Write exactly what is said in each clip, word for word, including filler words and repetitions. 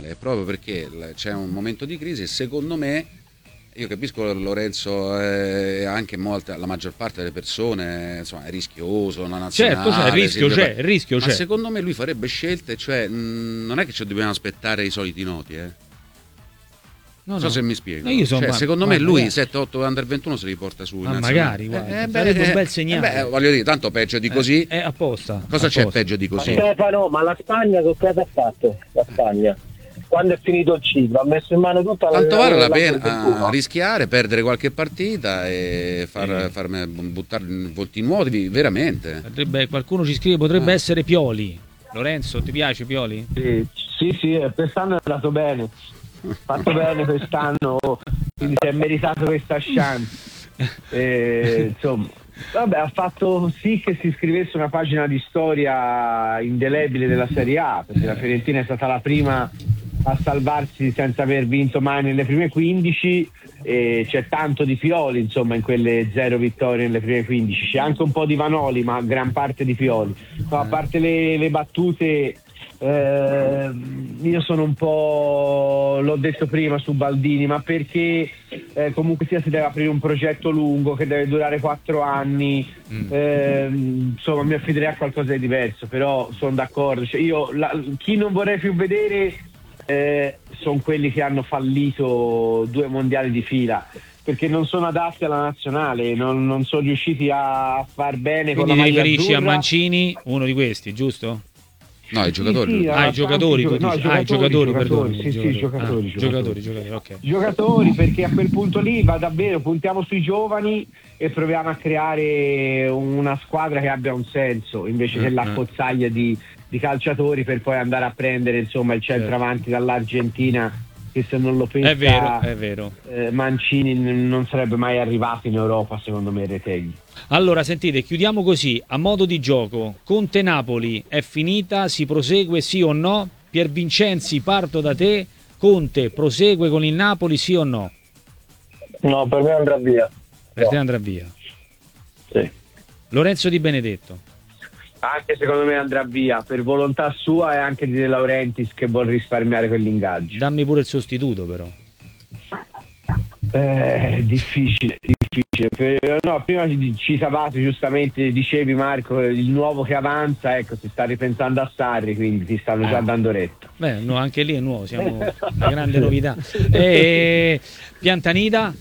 male, proprio perché c'è un momento di crisi e secondo me, io capisco Lorenzo, eh, anche molta, la maggior parte delle persone, insomma, è rischioso, la nazionale. Certo, c'è, il rischio si c'è, prepara- il rischio ma c'è. secondo me lui farebbe scelte, cioè mh, non è che ci dobbiamo aspettare i soliti noti, eh. No, Non so no. se mi spiego. No, io sono- Cioè, ma- secondo ma me lui magari. sette otto under ventuno se li porta su in Ma nazionale. magari, guarda, Eh, beh, sarebbe un eh, bel segnale. eh, beh, voglio dire, tanto peggio di così. È apposta. Cosa c'è apposta. peggio di così? Stefano, ma la Spagna che cosa ha fatto? La Spagna, quando è finito il ciclo, ha messo in mano tutta la Tanto vale la la- pena rischiare, perdere qualche partita e far, far buttare volti nuovi, veramente. Potrebbe- qualcuno ci scrive, potrebbe Ah. essere Pioli. Lorenzo, ti piace Pioli? Sì, sì, sì, quest'anno è andato bene, fatto bene quest'anno, quindi si è meritato questa chance. E, insomma, vabbè, ha fatto sì che si scrivesse una pagina di storia indelebile della Serie A, perché la Fiorentina è stata la prima a salvarsi senza aver vinto mai nelle prime quindici, e c'è tanto di Pioli insomma in quelle zero vittorie nelle prime quindici, c'è anche un po' di Vanoli ma gran parte di Pioli. No, a parte le, le battute, eh, io sono un po', l'ho detto prima su Baldini, ma perché eh, comunque sia si deve aprire un progetto lungo che deve durare quattro anni, Mm. eh, insomma mi affiderei a qualcosa di diverso, però sono d'accordo, cioè, io la, chi non vorrei più vedere eh, sono quelli che hanno fallito due mondiali di fila, perché non sono adatti alla nazionale, non, non sono riusciti a far bene Quindi con la ti maglia riferisci a azzurra. Mancini, uno di questi, giusto? No, i giocatori. sì, Ah, i giocatori, tu no, dici. giocatori, Ah, i giocatori, giocatori, perdoni, sì, sì, giocatori. giocatori, Ah, giocatori. giocatori, giocatori, ok. Giocatori, perché a quel punto lì va davvero, puntiamo sui giovani e proviamo a creare una squadra che abbia un senso, invece che Mm, l'accozzaglia di, di calciatori per poi andare a prendere insomma il centravanti dall'Argentina, che se non lo pensa È vero, è vero. eh, Mancini n- non sarebbe mai arrivato in Europa, secondo me, Retegui. Allora, sentite, chiudiamo così, a modo di gioco. Conte-Napoli è finita, si prosegue sì o no? Piervincenzi, parto da te. Conte prosegue con il Napoli sì o no? No, per me andrà via. Per te andrà via. Sì. Lorenzo Di Benedetto. Anche secondo me andrà via, per volontà sua e anche di De Laurentiis, che vuol risparmiare quell'ingaggio. Dammi pure il sostituto però. Eh, difficile, difficile. Per- no, prima ci- citavate giustamente, dicevi Marco, il nuovo che avanza, ecco, si sta ripensando a Sarri, quindi ti stanno già Ah. dando retta. Beh, no, anche lì è nuovo, siamo una grande novità. E Piantanida?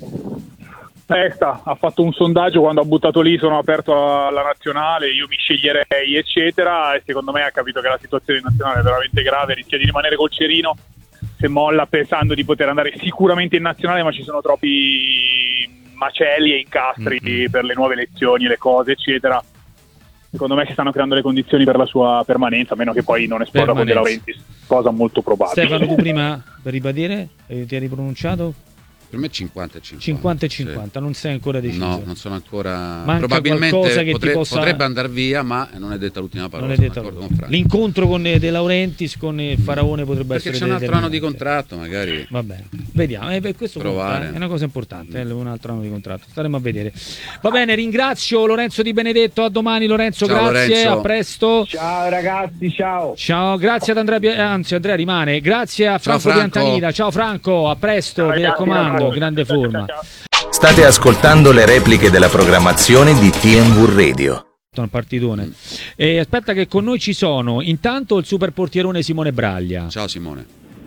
Testa, ha fatto un sondaggio quando ha buttato lì, sono aperto alla nazionale, io mi sceglierei eccetera, e secondo me ha capito che la situazione nazionale è veramente grave, rischia di rimanere col cerino se molla, pensando di poter andare sicuramente in nazionale, ma ci sono troppi macelli e incastri Mm-hmm. per le nuove elezioni, le cose eccetera. Secondo me si stanno creando le condizioni per la sua permanenza, a meno che poi non esploda con De Permanenza. Laurentiis, cosa molto probabile. Stefano, tu prima per ribadire, eh, ti eri pronunciato? Per me cinquanta e cinquanta. cinquanta e cinquanta, non sei ancora Sì. deciso. No, non sono ancora. Manca Probabilmente qualcosa che ti potre- possa- potrebbe andare via, ma non è detta l'ultima parola. Non è sono detto. d'accordo con Franco. L'incontro con eh, De Laurentiis con il Faraone potrebbe Perché essere c'è un altro anno di determinante. contratto, magari. Va bene, vediamo. Eh, beh, questo Provare. conta, eh, è una cosa importante, eh, un altro anno di contratto. Staremo a vedere. Va bene, ringrazio Lorenzo Di Benedetto. A domani, Lorenzo. Ciao, Grazie, Lorenzo. a presto. Ciao ragazzi, ciao. Ciao, grazie ad Andrea, Pia- anzi Andrea rimane. Grazie a Franco Franco. Piantanida. Ciao Franco, a presto, mi Ragazzi, raccomando, ciao. grande forma. Ciao, ciao. State ascoltando le repliche della programmazione di T M V Radio. Un partitone. E aspetta che con noi ci sono intanto il super portierone Simone Braglia. Ciao Simone.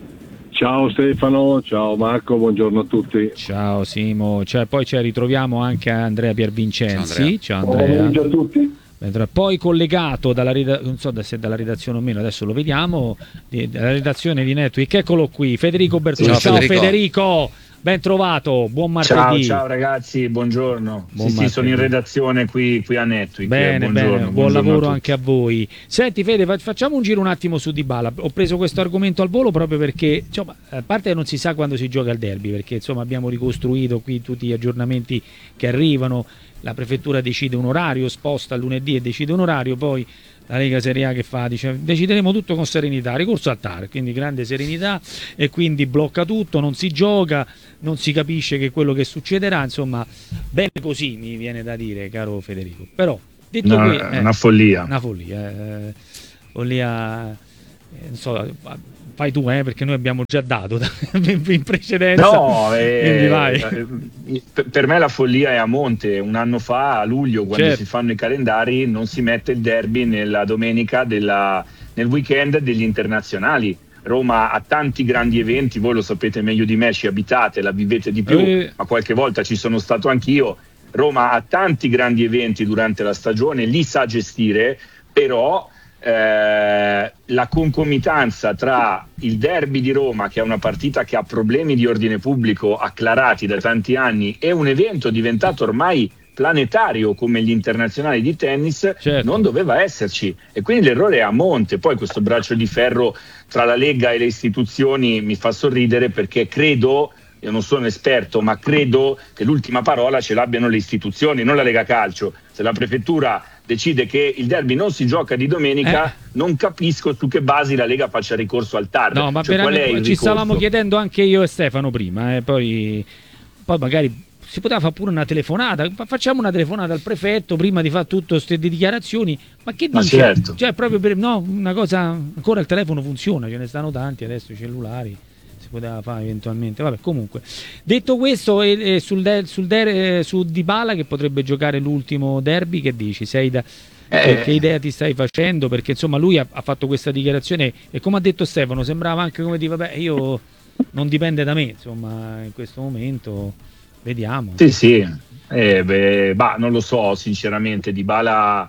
Ciao Stefano, ciao Marco, buongiorno a tutti. Ciao Simo, cioè, poi ci ritroviamo anche a Andrea Piervincenzi. Ciao Buon Andrea. pomeriggio a tutti. Mentre poi collegato dalla reda- non so se dalla redazione o meno, adesso lo vediamo, di- dalla redazione di Network, eccolo qui, Federico Bertolucci. Ciao, Ciao, Federico. Federico, ben trovato, buon Ciao, martedì. ciao ragazzi, buongiorno. Buon sì, sì, sono in martedì. redazione qui, qui a Netwick. Bene, buongiorno, bene, buon buongiorno lavoro a tutti. anche a voi. Senti Fede, fa- facciamo un giro un attimo su Dybala. Ho preso questo argomento al volo proprio perché, insomma, a parte che non si sa quando si gioca il derby, perché insomma abbiamo ricostruito qui tutti gli aggiornamenti che arrivano, la prefettura decide un orario, sposta a lunedì e decide un orario, poi la Lega Serie A che fa? Dice decideremo tutto con serenità, ricorso al T A R, quindi grande serenità, e quindi blocca tutto, non si gioca, non si capisce che quello che succederà, insomma, bene così mi viene da dire, caro Federico. Però detto No, que- è eh, una follia. una follia, eh, follia, eh, non so, fai tu, eh, perché noi abbiamo già dato in precedenza. No, eh, vai. Eh, per me la follia è a monte. Un anno fa, a luglio, quando certo. si fanno i calendari, non si mette il derby nella domenica della, nel weekend degli internazionali. Roma ha tanti grandi eventi, voi lo sapete meglio di me, ci abitate, la vivete di più, eh. ma qualche volta ci sono stato anch'io. Roma ha tanti grandi eventi durante la stagione, li sa gestire, però eh, la concomitanza tra il derby di Roma, che è una partita che ha problemi di ordine pubblico acclarati da tanti anni, e un evento diventato ormai planetario come gli internazionali di tennis, certo. non doveva esserci, e quindi l'errore è a monte. Poi questo braccio di ferro tra la Lega e le istituzioni mi fa sorridere, perché credo, io non sono esperto, ma credo che l'ultima parola ce l'abbiano le istituzioni, non la Lega Calcio. Se la prefettura decide che il derby non si gioca di domenica, eh. non capisco su che basi la Lega faccia ricorso al T A R. No, ma cioè, qual è il ci ricorso? stavamo chiedendo anche io e Stefano prima, eh, poi, poi magari si poteva fare pure una telefonata, facciamo una telefonata al prefetto prima di fare tutto queste dichiarazioni, ma che ma dice? certo. Cioè proprio per, no, una cosa, ancora il telefono funziona, ce ne stanno tanti adesso, i cellulari, si poteva fare eventualmente, vabbè, comunque. Detto questo, e, e sul, de, sul de, su Dybala che potrebbe giocare l'ultimo derby, che dici? Sei da, eh. Che idea ti stai facendo? Perché insomma lui ha, ha fatto questa dichiarazione e, come ha detto Stefano, sembrava anche come dire, vabbè, io non dipende da me, insomma, in questo momento vediamo. Sì, sì, eh, beh, bah, non lo so sinceramente. Dybala,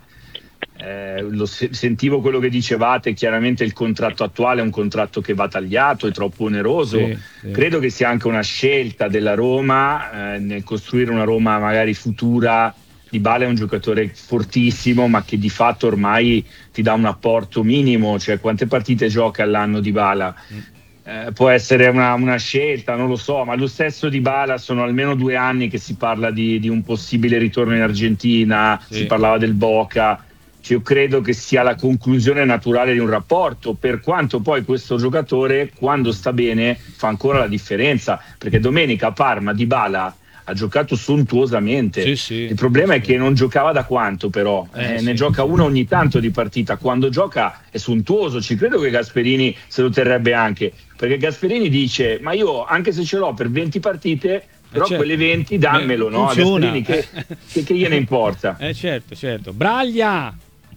eh, lo se- sentivo quello che dicevate, chiaramente il contratto attuale è un contratto che va tagliato, è troppo oneroso. Sì, sì. Credo che sia anche una scelta della Roma eh, nel costruire una Roma magari futura. Dybala è un giocatore fortissimo, ma che di fatto ormai ti dà un apporto minimo, cioè quante partite gioca all'anno Dybala? Mm. Eh, può essere una, una scelta, non lo so, ma lo stesso Dybala sono almeno due anni che si parla di, di un possibile ritorno in Argentina, sì. Si parlava del Boca. Cioè, io credo che sia la conclusione naturale di un rapporto, per quanto poi questo giocatore, quando sta bene, fa ancora la differenza, perché domenica a Parma Dybala ha giocato sontuosamente. Sì, sì, il problema sì. è che non giocava da quanto, però eh, eh, sì. ne gioca una ogni tanto di partita. Quando gioca è sontuoso. Ci credo che Gasperini se lo terrebbe anche, perché Gasperini dice: ma io anche se ce l'ho per venti partite, però eh certo. quelle venti dammelo, no? Gasperini che, che, che gliene importa? Eh certo, certo. Braglia,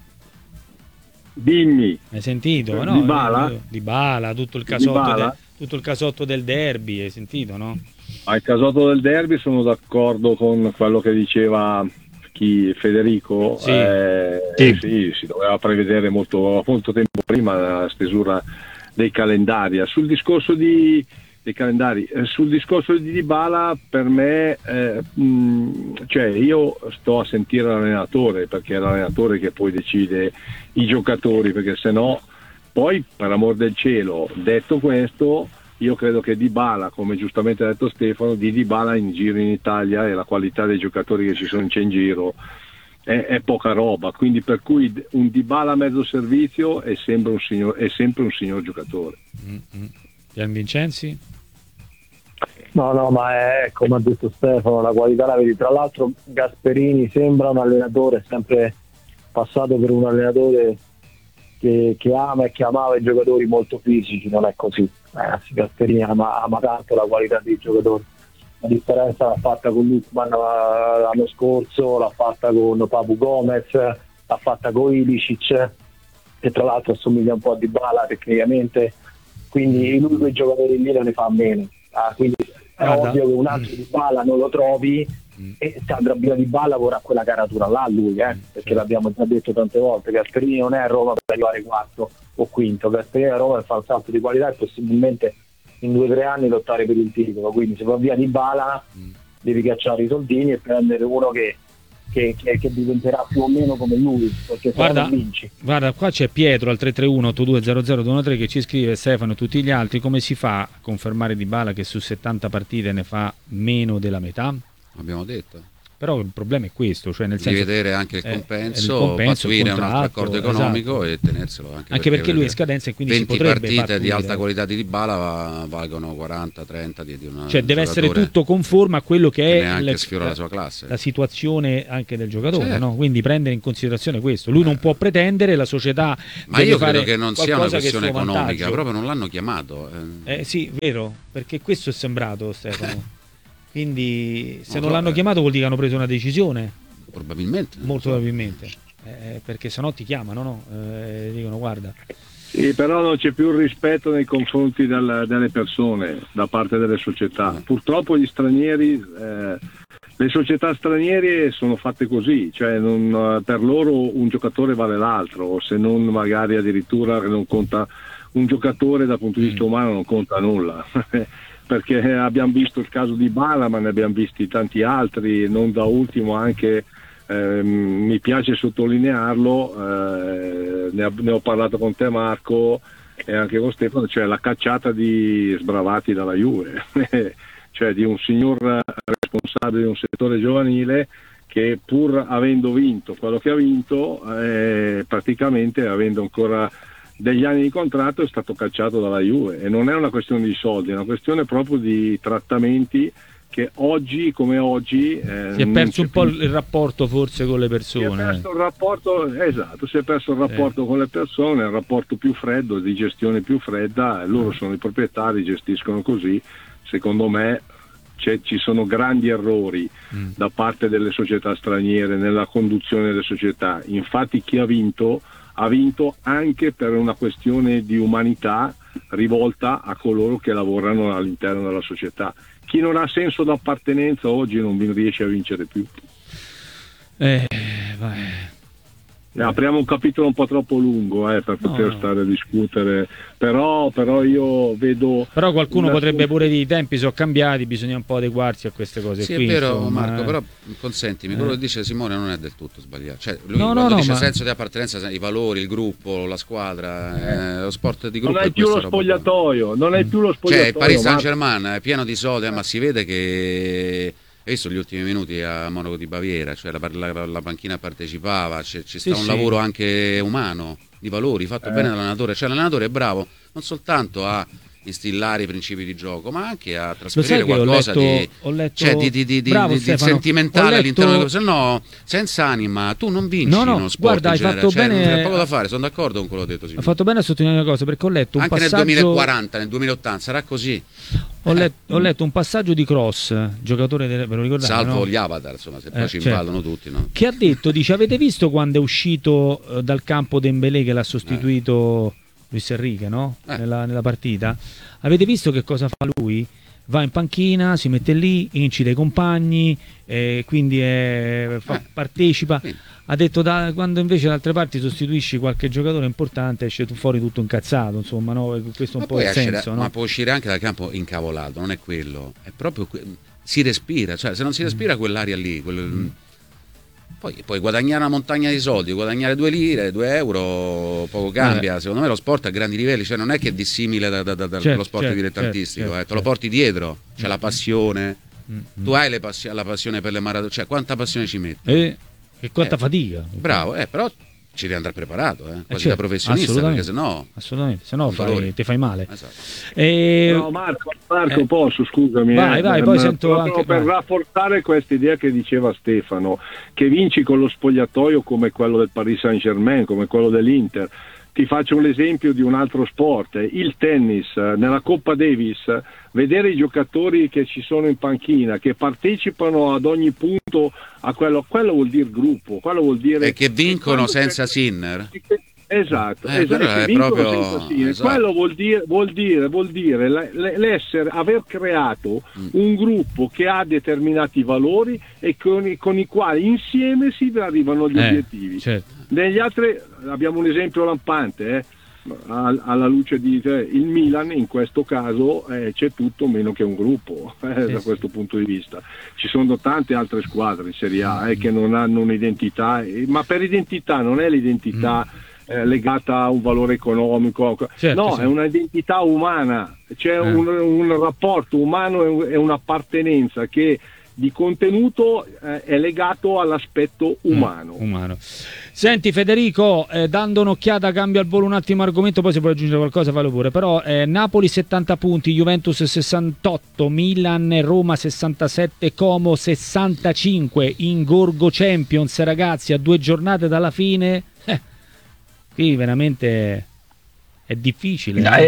dimmi. hai sentito? No? Dybala? Dybala, tutto il casotto, de, tutto il casotto del derby, hai sentito, no? Al casotto del derby sono d'accordo con quello che diceva chi Federico. Sì. Eh, sì. sì, si doveva prevedere molto, molto tempo prima la stesura dei calendari. Sul discorso di dei calendari, eh, sul discorso di Dybala, per me eh, mh, cioè io sto a sentire l'allenatore, perché è l'allenatore che poi decide i giocatori, perché se no poi, per amor del cielo, detto questo, io credo che Dybala, come giustamente ha detto Stefano, di Dybala in giro in Italia e la qualità dei giocatori che ci sono in giro è, è poca roba, quindi per cui un Dybala a mezzo servizio è sempre un signor, è sempre un signor giocatore. Mm-hmm. Gian Vincenzi? No, no, ma è come ha detto Stefano, la qualità la vedi. Tra l'altro Gasperini sembra un allenatore, è sempre passato per un allenatore che, che ama e che amava i giocatori molto fisici. Non è così. Eh, Gasperini ama, ama tanto la qualità dei giocatori. La differenza l'ha fatta con Lukman l'anno scorso, l'ha fatta con Papu Gomez, l'ha fatta con Ilicic, che tra l'altro assomiglia un po' a Dybala tecnicamente, quindi lui quei giocatori lì non ne fa a meno. Ah, quindi è Guarda. ovvio che un altro Dybala non lo trovi, mm. e Sandra Bio Dybala vorrà quella caratura là lui, eh? perché l'abbiamo già detto tante volte, Gasperini non è a Roma per arrivare quarto o quinto, Gasperini a Roma per fare un salto di qualità e possibilmente in due o tre anni lottare per il titolo, quindi se va via Dybala mm. devi cacciare i soldini e prendere uno che Che, che, che diventerà più o meno come lui, perché guarda, se no vinci. Guarda, qua c'è Pietro al tre tre uno otto due zero zero due uno tre che ci scrive: Stefano e tutti gli altri, come si fa a confermare Dybala che su settanta partite ne fa meno della metà? Abbiamo detto. però il problema è questo, cioè nel di senso, vedere anche il eh, compenso, il compenso, il pattuire un altro contratto, accordo economico, esatto. e tenerselo anche, Anche perché lui è in vedete, scadenza e quindi si venti potrebbe partite pattuire. di alta qualità di Dybala va- valgono quaranta trenta di, di una Cioè deve essere giocatore tutto conforme a quello che, che è neanche il- sfiora la sua classe. la situazione anche del giocatore, Certo. no? Quindi prendere in considerazione questo. Lui non può pretendere, la società Ma deve io fare credo che non sia una qualcosa che è questione suo economica, vantaggio. proprio non l'hanno chiamato. eh. Eh sì, vero, perché questo è sembrato, Stefano. Quindi se Non non so, l'hanno eh. chiamato vuol dire che hanno preso una decisione, Probabilmente. non molto so. probabilmente. Eh, perché sennò ti chiamano, no? Eh, dicono guarda. Sì, però non c'è più rispetto nei confronti del- delle persone da parte delle società. Purtroppo gli stranieri, eh, le società straniere sono fatte così, cioè non- per loro un giocatore vale l'altro, o se non magari addirittura che non conta un giocatore dal punto di vista umano non conta nulla. Perché abbiamo visto il caso di Bala, ma ne abbiamo visti tanti altri, non da ultimo anche, ehm, mi piace sottolinearlo, eh, ne, ho- ne ho parlato con te Marco e anche con Stefano, cioè la cacciata di sbravati dalla Juve, cioè di un signor responsabile di un settore giovanile che pur avendo vinto quello che ha vinto, eh, praticamente avendo ancora degli anni di contratto è stato cacciato dalla Juve, e non è una questione di soldi, è una questione proprio di trattamenti che oggi come oggi eh, Si è non perso c'è un po' più. il rapporto forse con le Si è persone. perso il rapporto, esatto, si è perso il rapporto con le persone, il rapporto più freddo, di gestione più fredda, e loro sono i proprietari, gestiscono così. Secondo me c'è- ci sono grandi errori Mm. da parte delle società straniere nella conduzione delle società. Infatti chi ha vinto ha vinto anche per una questione di umanità rivolta a coloro che lavorano all'interno della società. Chi non ha senso d'appartenenza oggi non vi- riesce a vincere più. Eh, vai. Ne apriamo un capitolo un po' troppo lungo eh, per No, poter no. stare a discutere, però, però io vedo... Però qualcuno una- potrebbe pure dire i tempi sono cambiati, bisogna un po' adeguarsi a queste cose Sì, qui. è vero insomma, Marco, eh. però consentimi, Eh. quello che dice Simone non è del tutto sbagliato. Cioè, lui No, no, quando no, dice ma- senso di appartenenza, i valori, il gruppo, la squadra, eh, lo sport di gruppo Non è hai più questa lo roba qua. spogliatoio, non hai più lo spogliatoio. Cioè, il Paris Marco. Saint Germain è pieno di soldi, eh, ma si vede che hai visto gli ultimi minuti a Monaco di Baviera, cioè la, la- la panchina partecipava, c'è, c'è Sì, sta un sì. lavoro anche umano, di valori, fatto Eh. bene dall'allenatore. Cioè l'allenatore è bravo non soltanto a instillare i principi di gioco, ma anche a Lo trasferire sai che ho qualcosa letto, di, ho letto... cioè, di, di, di, di- Bravo, di- di Stefano. sentimentale Ho letto- all'interno delle cose. Se no, senza anima tu non vinci No, no, in uno sport guarda, in hai genere. fatto Cioè, bene- c'è poco da fare, sono d'accordo con quello che ha detto Ho Simone. fatto bene a sottolineare una cosa, perché ho letto un Anche passaggio... nel duemilaquaranta, nel duemilaottanta sarà così. Ho, let- ho letto un passaggio di Cross, giocatore, del- ve lo ricordate? Salvo no? gli avatar, insomma, se poi Eh, ci certo. invadono tutti, no? Che ha detto, dice, avete visto quando è uscito eh, dal campo Dembélé che l'ha sostituito Luis Enrique, no? Eh. Nella, nella partita? Avete visto che cosa fa lui? Va in panchina, si mette lì, incita i compagni, eh, quindi è- fa- Eh. partecipa. Quindi. Ha detto da, quando invece da altre parti sostituisci qualche giocatore importante esce tu fuori tutto incazzato, insomma, no? Questo è un Ma po' poi il esce senso, da- no? ma può uscire anche dal campo incavolato, non è quello, è proprio que- si respira, cioè se non si respira quell'aria lì, quel- poi puoi guadagnare una montagna di soldi, guadagnare due lire, due euro, poco cambia. Secondo me lo sport a grandi livelli, cioè non è che è dissimile da, da- da- dallo Certo, sport certo, dilettantistico, certo, eh, te lo certo. porti dietro, c'è la passione, Mm, tu hai le passi- la passione per le maratone, cioè quanta passione ci metti? E che quanta Eh, fatica. Bravo, eh, però ci devi andare preparato, eh, quasi certo, da professionista, perché assolutamente. sennò... Assolutamente, se no Un dolore. fai, ti fai male. Esatto. E- No, Marco, Marco Eh. posso, scusami. Vai, eh, vai, poi ma sento proprio anche- per vai. rafforzare questa idea che diceva Stefano, che vinci con lo spogliatoio come quello del Paris Saint Germain, come quello dell'Inter. Ti faccio un esempio di un altro sport, eh, il tennis. eh, Nella Coppa Davis, eh, vedere i giocatori che ci sono in panchina, che partecipano ad ogni punto a quello, quello vuol dire gruppo, quello vuol dire... E che vincono quando senza c'è- Sinner. Esatto, Eh, esatto, quello che è vincono proprio- senza Sinner. esatto. Quello vuol dire, vuol dire, vuol dire l- l- l'essere, aver creato Mm. un gruppo che ha determinati valori e con i, con i quali insieme si arrivano agli Eh, obiettivi. certo. Negli altri abbiamo un esempio lampante, eh, al- alla luce di cioè, il Milan in questo caso eh, c'è tutto meno che un gruppo eh, Sì, da sì. questo punto di vista. Ci sono tante altre squadre in Serie A eh, che non hanno un'identità, eh, ma per identità non è l'identità eh, legata a un valore economico, Certo, no, sì. è un'identità umana, c'è Eh. un, un rapporto umano e un- e un'appartenenza che di contenuto eh, è legato all'aspetto umano. Mm, umano. Senti Federico, eh, dando un'occhiata, cambio al volo un attimo argomento, poi se puoi aggiungere qualcosa fallo pure, però eh, Napoli settanta punti, Juventus sessantotto, Milan e Roma sessantasette, Como sessantacinque, in Gorgo Champions, ragazzi, a due giornate dalla fine, eh, qui veramente è difficile. È,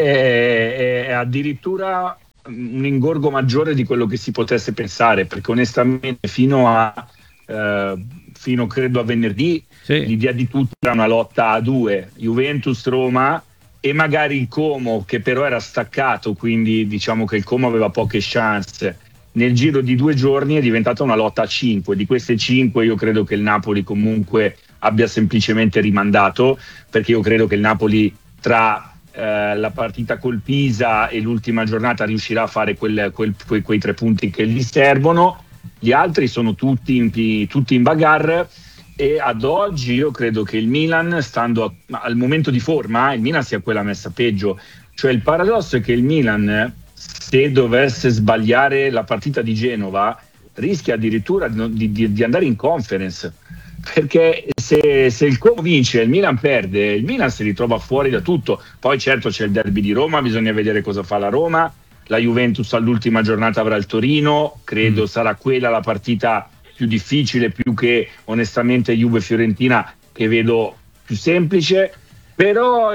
è, è addirittura un ingorgo maggiore di quello che si potesse pensare, perché onestamente fino a eh, fino credo a venerdì sì. l'idea di tutti era una lotta a due, Juventus-Roma e magari il Como, che però era staccato, quindi diciamo che il Como aveva poche chance. Nel giro di due giorni è diventata una lotta a cinque, di queste cinque io credo che il Napoli comunque abbia semplicemente rimandato, perché io credo che il Napoli tra Uh, la partita col Pisa e l'ultima giornata riuscirà a fare quel, quel, quei, quei tre punti che gli servono. Gli altri sono tutti in, tutti in bagarre e ad oggi io credo che il Milan, stando a, al momento di forma, il Milan sia quella messa peggio. Cioè il paradosso è che il Milan, se dovesse sbagliare la partita di Genova, rischia addirittura di, di, di andare in Conference, perché se, se il Como vince e il Milan perde, il Milan si ritrova fuori da tutto. Poi certo c'è il derby di Roma, bisogna vedere cosa fa la Roma, la Juventus all'ultima giornata avrà il Torino, credo mm. sarà quella la partita più difficile, più che onestamente Juve-Fiorentina, che vedo più semplice. Però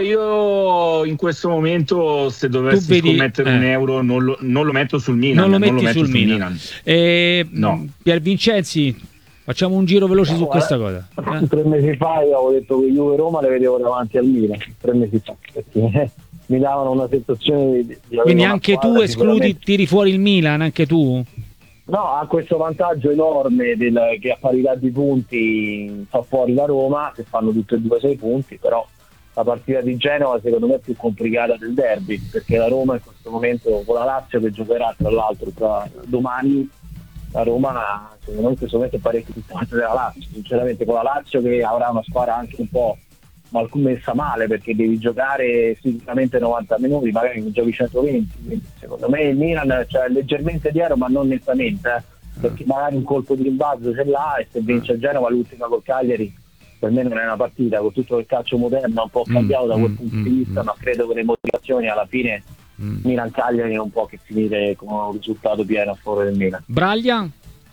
io in questo momento, se dovessi vedi, scommettere eh. un euro, non lo, non lo metto sul Milan. Non lo metti non lo metto sul, sul Milan, Milan. Eh, no. Pier Vincenzi, facciamo un giro veloce no, su questa eh, cosa. Eh? Tre mesi fa io avevo detto che Juve e Roma le vedevo davanti al Milan, tre mesi fa, perché mi davano una sensazione di, di quindi anche tu escludi, tiri fuori il Milan, anche tu? No, ha questo vantaggio enorme del, che a parità di punti fa fuori la Roma, che fanno tutte e due sei punti, però la partita di Genova secondo me è più complicata del derby, perché la Roma in questo momento con la Lazio, che giocherà tra l'altro tra domani, la Roma secondo me in questo momento è parecchio più forte della Lazio, sinceramente, con la Lazio che avrà una squadra anche un po' messa male, perché devi giocare sicuramente novanta minuti, magari non giochi centoventi, quindi secondo me il Milan cioè, leggermente dietro ma non nettamente, eh, perché magari un colpo di rimbalzo ce l'ha e se vince il Genova l'ultima col Cagliari per me non è una partita, con tutto il calcio moderno un po' cambiato mm, da quel mm, punto mm, di vista, mm. ma credo che le motivazioni alla fine mm. Milan-Cagliari non può che finire con un risultato pieno a favore del Milan. Braglia?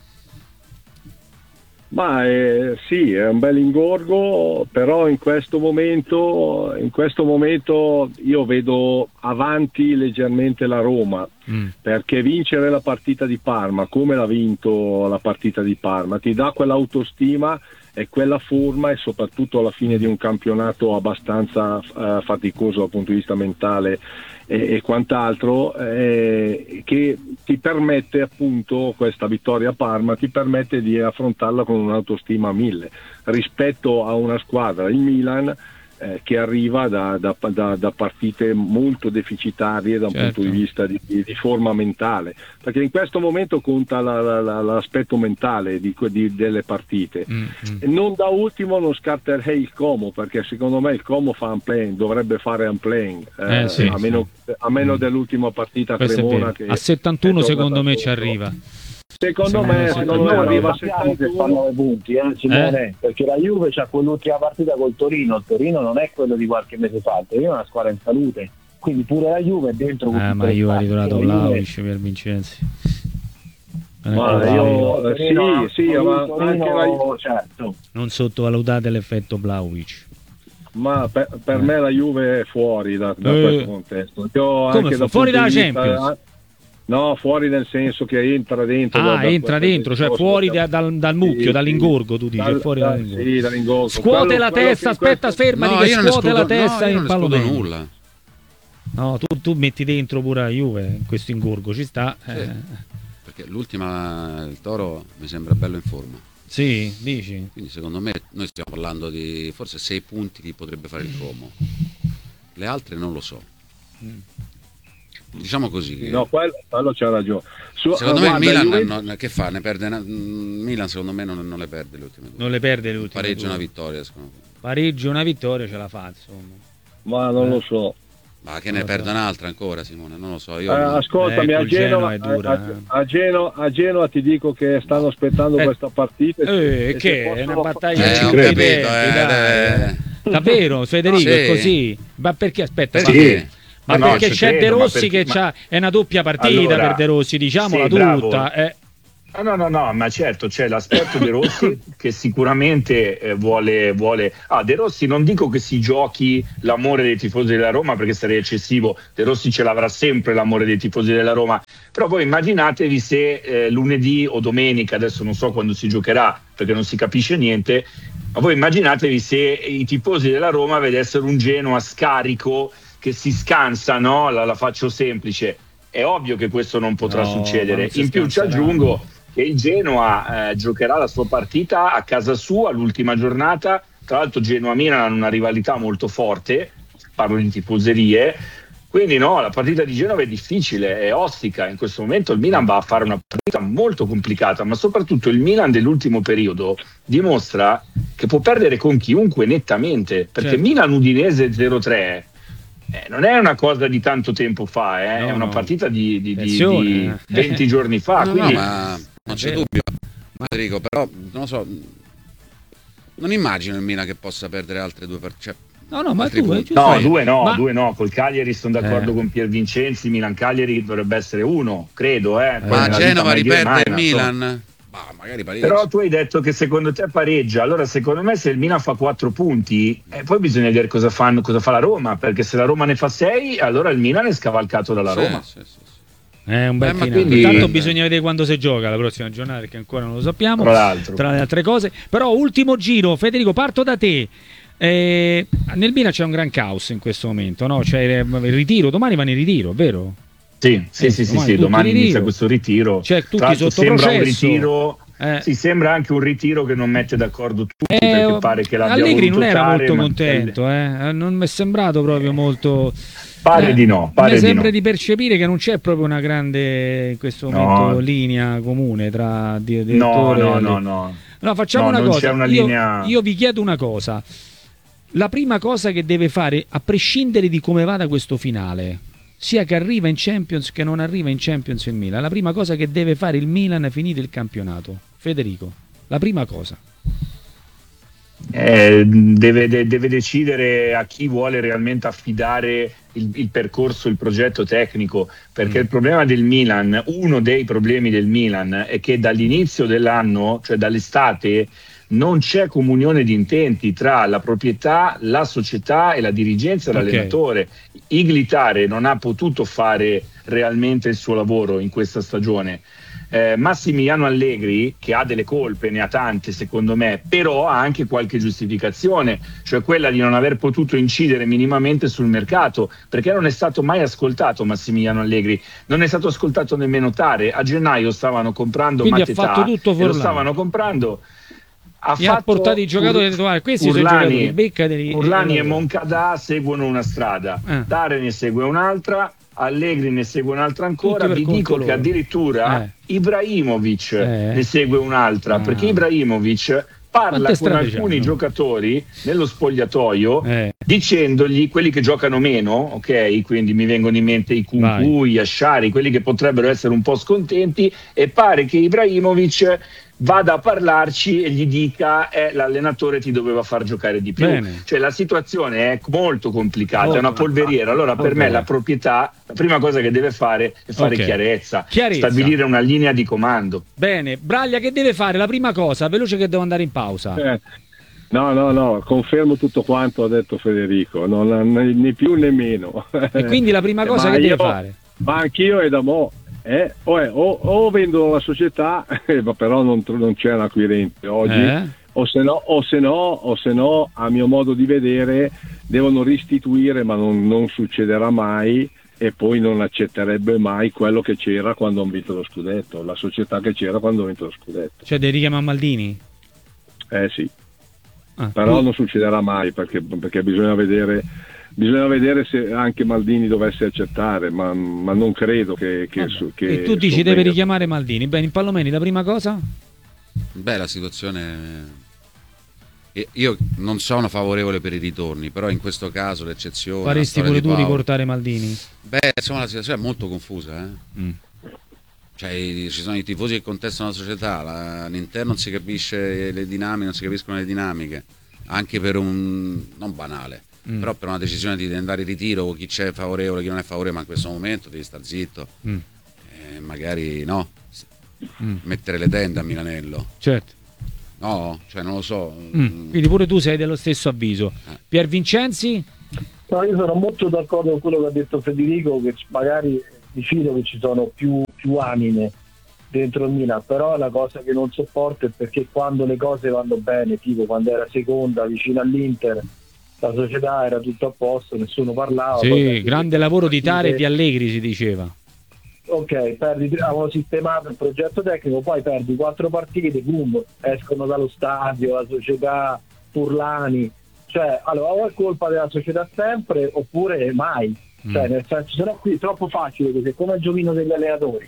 Ma eh, sì, è un bel ingorgo, però in questo momento in questo momento io vedo avanti leggermente la Roma, mm. perché vincere la partita di Parma, come l'ha vinto la partita di Parma, ti dà quell'autostima e quella forma, e soprattutto alla fine di un campionato abbastanza uh, faticoso dal punto di vista mentale e, e quant'altro, eh, che ti permette, appunto, questa vittoria a Parma ti permette di affrontarla con un'autostima a mille rispetto a una squadra, il Milan, eh, che arriva da, da, da, da partite molto deficitarie da un certo. punto di vista di, di, di forma mentale, perché in questo momento conta la, la, la, l'aspetto mentale di, di, delle partite. Mm-hmm. E non da ultimo non scarterei il Como, perché secondo me il Como fa un playing, dovrebbe fare un playing, eh, eh, sì, a meno, sì. a meno mm. dell'ultima partita a Cremona, che a settantuno secondo me ci arriva. Secondo me, secondo me arriva a settantuno nove punti, eh, Simone, eh? perché la Juve c'ha quell'ultima partita col Torino. Il Torino non è quello di qualche mese fa, il Torino è una squadra in salute, quindi pure la Juve è dentro. Eh, ma io ho ritrovato Vlahovic per Vincenzi. Ma io, eh, sì, sì, ma anche la Juve, certo. Non sottovalutate l'effetto Vlahovic. Ma per, per eh. me la Juve è fuori da, da eh. questo contesto. Io Come anche fu- fuori dalla Champions? No, fuori nel senso che entra dentro. Ah, da, entra da, dentro, cioè fuori da, dal, dal mucchio, sì, dall'ingorgo, tu dici, dal, fuori da, dall'ingorgo. Sì, dall'ingorgo. Scuote quello, la testa, aspetta, questo... fermati no, che io scuote non la testa no, in palomeno. nulla. No, tu, tu metti dentro pure la Juve in questo ingorgo, ci sta. Sì, eh. perché l'ultima, il Toro mi sembra bello in forma. Sì, dici? Quindi secondo me noi stiamo parlando di forse sei punti che potrebbe fare il Como. Le altre non lo so. Mm. Diciamo così che... no, quello, quello c'ha ragione. Su, secondo no, me il Milan Juventus... non, che fa? Ne perde una... Milan secondo me non, non le perde le ultime due. Non le perde le ultime pareggio due. Una vittoria secondo me. Pareggio una vittoria ce la fa, insomma. Ma non eh. lo so. Ma che ne Non lo so. perda un'altra ancora, Simone? Non lo so. Io Eh, ascoltami, Eh, a, col Genova, Genoa è dura, a, eh. a Genoa, a Genoa ti dico che stanno aspettando Eh. questa partita. e se- Eh, e se che è possono una fa- battaglia Eh, di ho tutti i capito, tempi, eh, dai. eh. Davvero, Federico, Sì. è così? Ma perché aspetta? Perché? Ma No, no, perché ci c'è credo, De ma Rossi perché- che ma- c'ha, è una doppia partita Allora, per De Rossi, diciamola sì, bravo. tutta. Eh. Ah, no, no, no, ma certo c'è l'aspetto De Rossi che sicuramente eh, vuole, vuole. Ah, De Rossi non dico che si giochi l'amore dei tifosi della Roma perché sarei eccessivo, De Rossi ce l'avrà sempre l'amore dei tifosi della Roma, però voi immaginatevi se eh, lunedì o domenica, adesso non so quando si giocherà perché non si capisce niente, ma voi immaginatevi se i tifosi della Roma vedessero un Genoa scarico che si scansa, no? La, la faccio semplice. È ovvio che questo non potrà No, ma succedere. non si In più ci scanserà. aggiungo che il Genoa eh, giocherà la sua partita a casa sua l'ultima giornata. Tra l'altro Genoa-Milan hanno una rivalità molto forte, parlo di tifoserie, quindi no, la partita di Genova è difficile, è ostica. In questo momento il Milan va a fare una partita molto complicata, ma soprattutto il Milan dell'ultimo periodo dimostra che può perdere con chiunque nettamente, perché Certo. Milan-Udinese zero tre Eh, non è una cosa di tanto tempo fa, eh, No, è una no. partita di, di- di- Attenzione, di eh. venti giorni fa. No, quindi no, ma non c'è vero. dubbio, Federico, però non lo so, non immagino il Milan che possa perdere altre due partite. Cioè, No, no, ma altri tu, punti. tu No, fai- due no, ma- due no. Col Cagliari sono d'accordo Eh. con Pier Vincenzi. Milan-Cagliari dovrebbe essere uno, credo. Eh. Poi ma nella Genova vita mai dire riperde il mai, insomma. Milan? Bah, magari pareggia. Però tu hai detto che secondo te pareggia. Allora, secondo me, se il Milan fa quattro punti, eh, poi bisogna vedere cosa, fanno, cosa fa la Roma. Perché se la Roma ne fa sei, allora il Milan è scavalcato dalla Sì, Roma. sì, sì, sì. È un bel Eh, ma finale. quindi- Intanto bisogna vedere quando si gioca la prossima giornata, perché ancora non lo sappiamo. Tra l'altro. Tra le altre cose. Però ultimo giro, Federico, parto da te. Eh, nel Milan c'è un gran caos in questo momento, no? C'è il ritiro, domani vanno in ritiro, vero? Sì, sì, Eh, sì, sì, domani sì, tutti domani in inizia ritiro. questo ritiro. Cioè, tutti Tra l'altro sotto sembra un processo. ritiro. Eh. Sì, sembra anche un ritiro che non mette d'accordo tutti, Eh, perché pare che l'abbia Allegri voluto non era fare, molto ma- contento, eh? Non mi è sembrato proprio molto. Pare Eh, di no, pare mi di sembra no. di percepire che non c'è proprio una grande in questo No. momento linea comune tra di- No, direttore no, e no, Allegri. no. No, facciamo No, una non cosa. c'è una io, linea- io vi chiedo una cosa. La prima cosa che deve fare, a prescindere di come vada questo finale, sia che arriva in Champions che non arriva in Champions il Milan, la prima cosa che deve fare il Milan finito il campionato, Federico, la prima cosa. Eh, deve, de- deve decidere a chi vuole realmente affidare il, il percorso, il progetto tecnico, perché Mm. il problema del Milan, uno dei problemi del Milan è che dall'inizio dell'anno, cioè dall'estate, non c'è comunione di intenti tra la proprietà, la società e la dirigenza e Ok. l'allenatore. Iglitare non ha potuto fare realmente il suo lavoro in questa stagione. Eh, Massimiliano Allegri, che ha delle colpe, ne ha tante secondo me, però ha anche qualche giustificazione, cioè quella di non aver potuto incidere minimamente sul mercato, perché non è stato mai ascoltato Massimiliano Allegri, non è stato ascoltato nemmeno Tare. A gennaio stavano comprando Quindi ha Matetà fatto tutto e lo Forlani. stavano comprando. Ha Mi ha fatto portato i giocatori e ha detto, "Guarda, questi sono i Urlani- giocatori, beccateli." Urlani e Moncada seguono una strada, Eh. Tare ne segue un'altra, Allegri ne segue un'altra ancora. Tutti per Vi conto dico loro. che addirittura Eh. Ibrahimovic Eh. ne segue un'altra, Ah. perché Ibrahimovic parla Quante con strade alcuni c'hanno? giocatori nello spogliatoio Eh. dicendogli, quelli che giocano meno, ok, quindi mi vengono in mente i Kunku, gli Asciari, quelli che potrebbero essere un po' scontenti, e pare che Ibrahimovic vada a parlarci e gli dica eh, l'allenatore ti doveva far giocare di più. Bene. Cioè la situazione è molto complicata, Molto. è una polveriera. Allora per me la proprietà, la prima cosa che deve fare è fare Ok. chiarezza, Chiarezza. stabilire una linea di comando. Bene, Braglia che deve fare? La prima cosa, veloce che devo andare in pausa. Eh, no, no, no, confermo tutto quanto ha detto Federico, non, né, né più né meno. E quindi la prima cosa Ma che deve io- fare? Ma anch'io è da mo'. Eh, o, è- o- o vendo la società, eh, ma però non, tro- non c'è un acquirente oggi, Eh? o se no, o se no, o se no, a mio modo di vedere, devono restituire, ma non, non succederà mai, e poi non accetterebbe mai quello che c'era quando hanno vinto lo scudetto, la società che c'era quando hanno vinto lo scudetto. Cioè devi richiamare Maldini? Eh sì, Ah, però tu- non succederà mai perché, perché bisogna vedere. Bisogna vedere se anche Maldini dovesse accettare, ma, ma non credo che, che, vabbè. su- che E tu dici convenga. deve richiamare Maldini. Bene, in Pallomeni la prima cosa? Beh, la situazione Io non sono favorevole per i ritorni, però in questo caso l'eccezione. Faresti pure tu riportare Maldini? Beh, insomma, la situazione è molto confusa, eh? Mm. Cioè, ci sono i tifosi che contestano la società, la, all'interno non si capisce le dinamiche, non si capiscono le dinamiche, anche per un non banale, mm. però per una decisione di andare in ritiro, chi c'è favorevole, chi non è favorevole, ma in questo momento devi stare zitto, mm. eh, magari no, mm. mettere le tende a Milanello. Certo. No, cioè non lo so. Mm. Quindi pure tu sei dello stesso avviso. Eh. Pier Vincenzi? No, io sono molto d'accordo con quello che ha detto Federico, che magari mi fido che ci sono più, più anime dentro il Milan, però la cosa che non sopporto è perché quando le cose vanno bene, tipo quando era seconda vicino all'Inter, la società era tutto a posto, nessuno parlava. Sì, grande lavoro di Tare e di Allegri, si diceva. Ok, perdi, avevano sistemato il progetto tecnico, poi perdi quattro partite, boom, escono dallo stadio, la società, Furlani, cioè allora o è colpa della società sempre oppure mai, mm. cioè nel senso, se no qui è troppo facile, perché è come il giochino degli allenatori,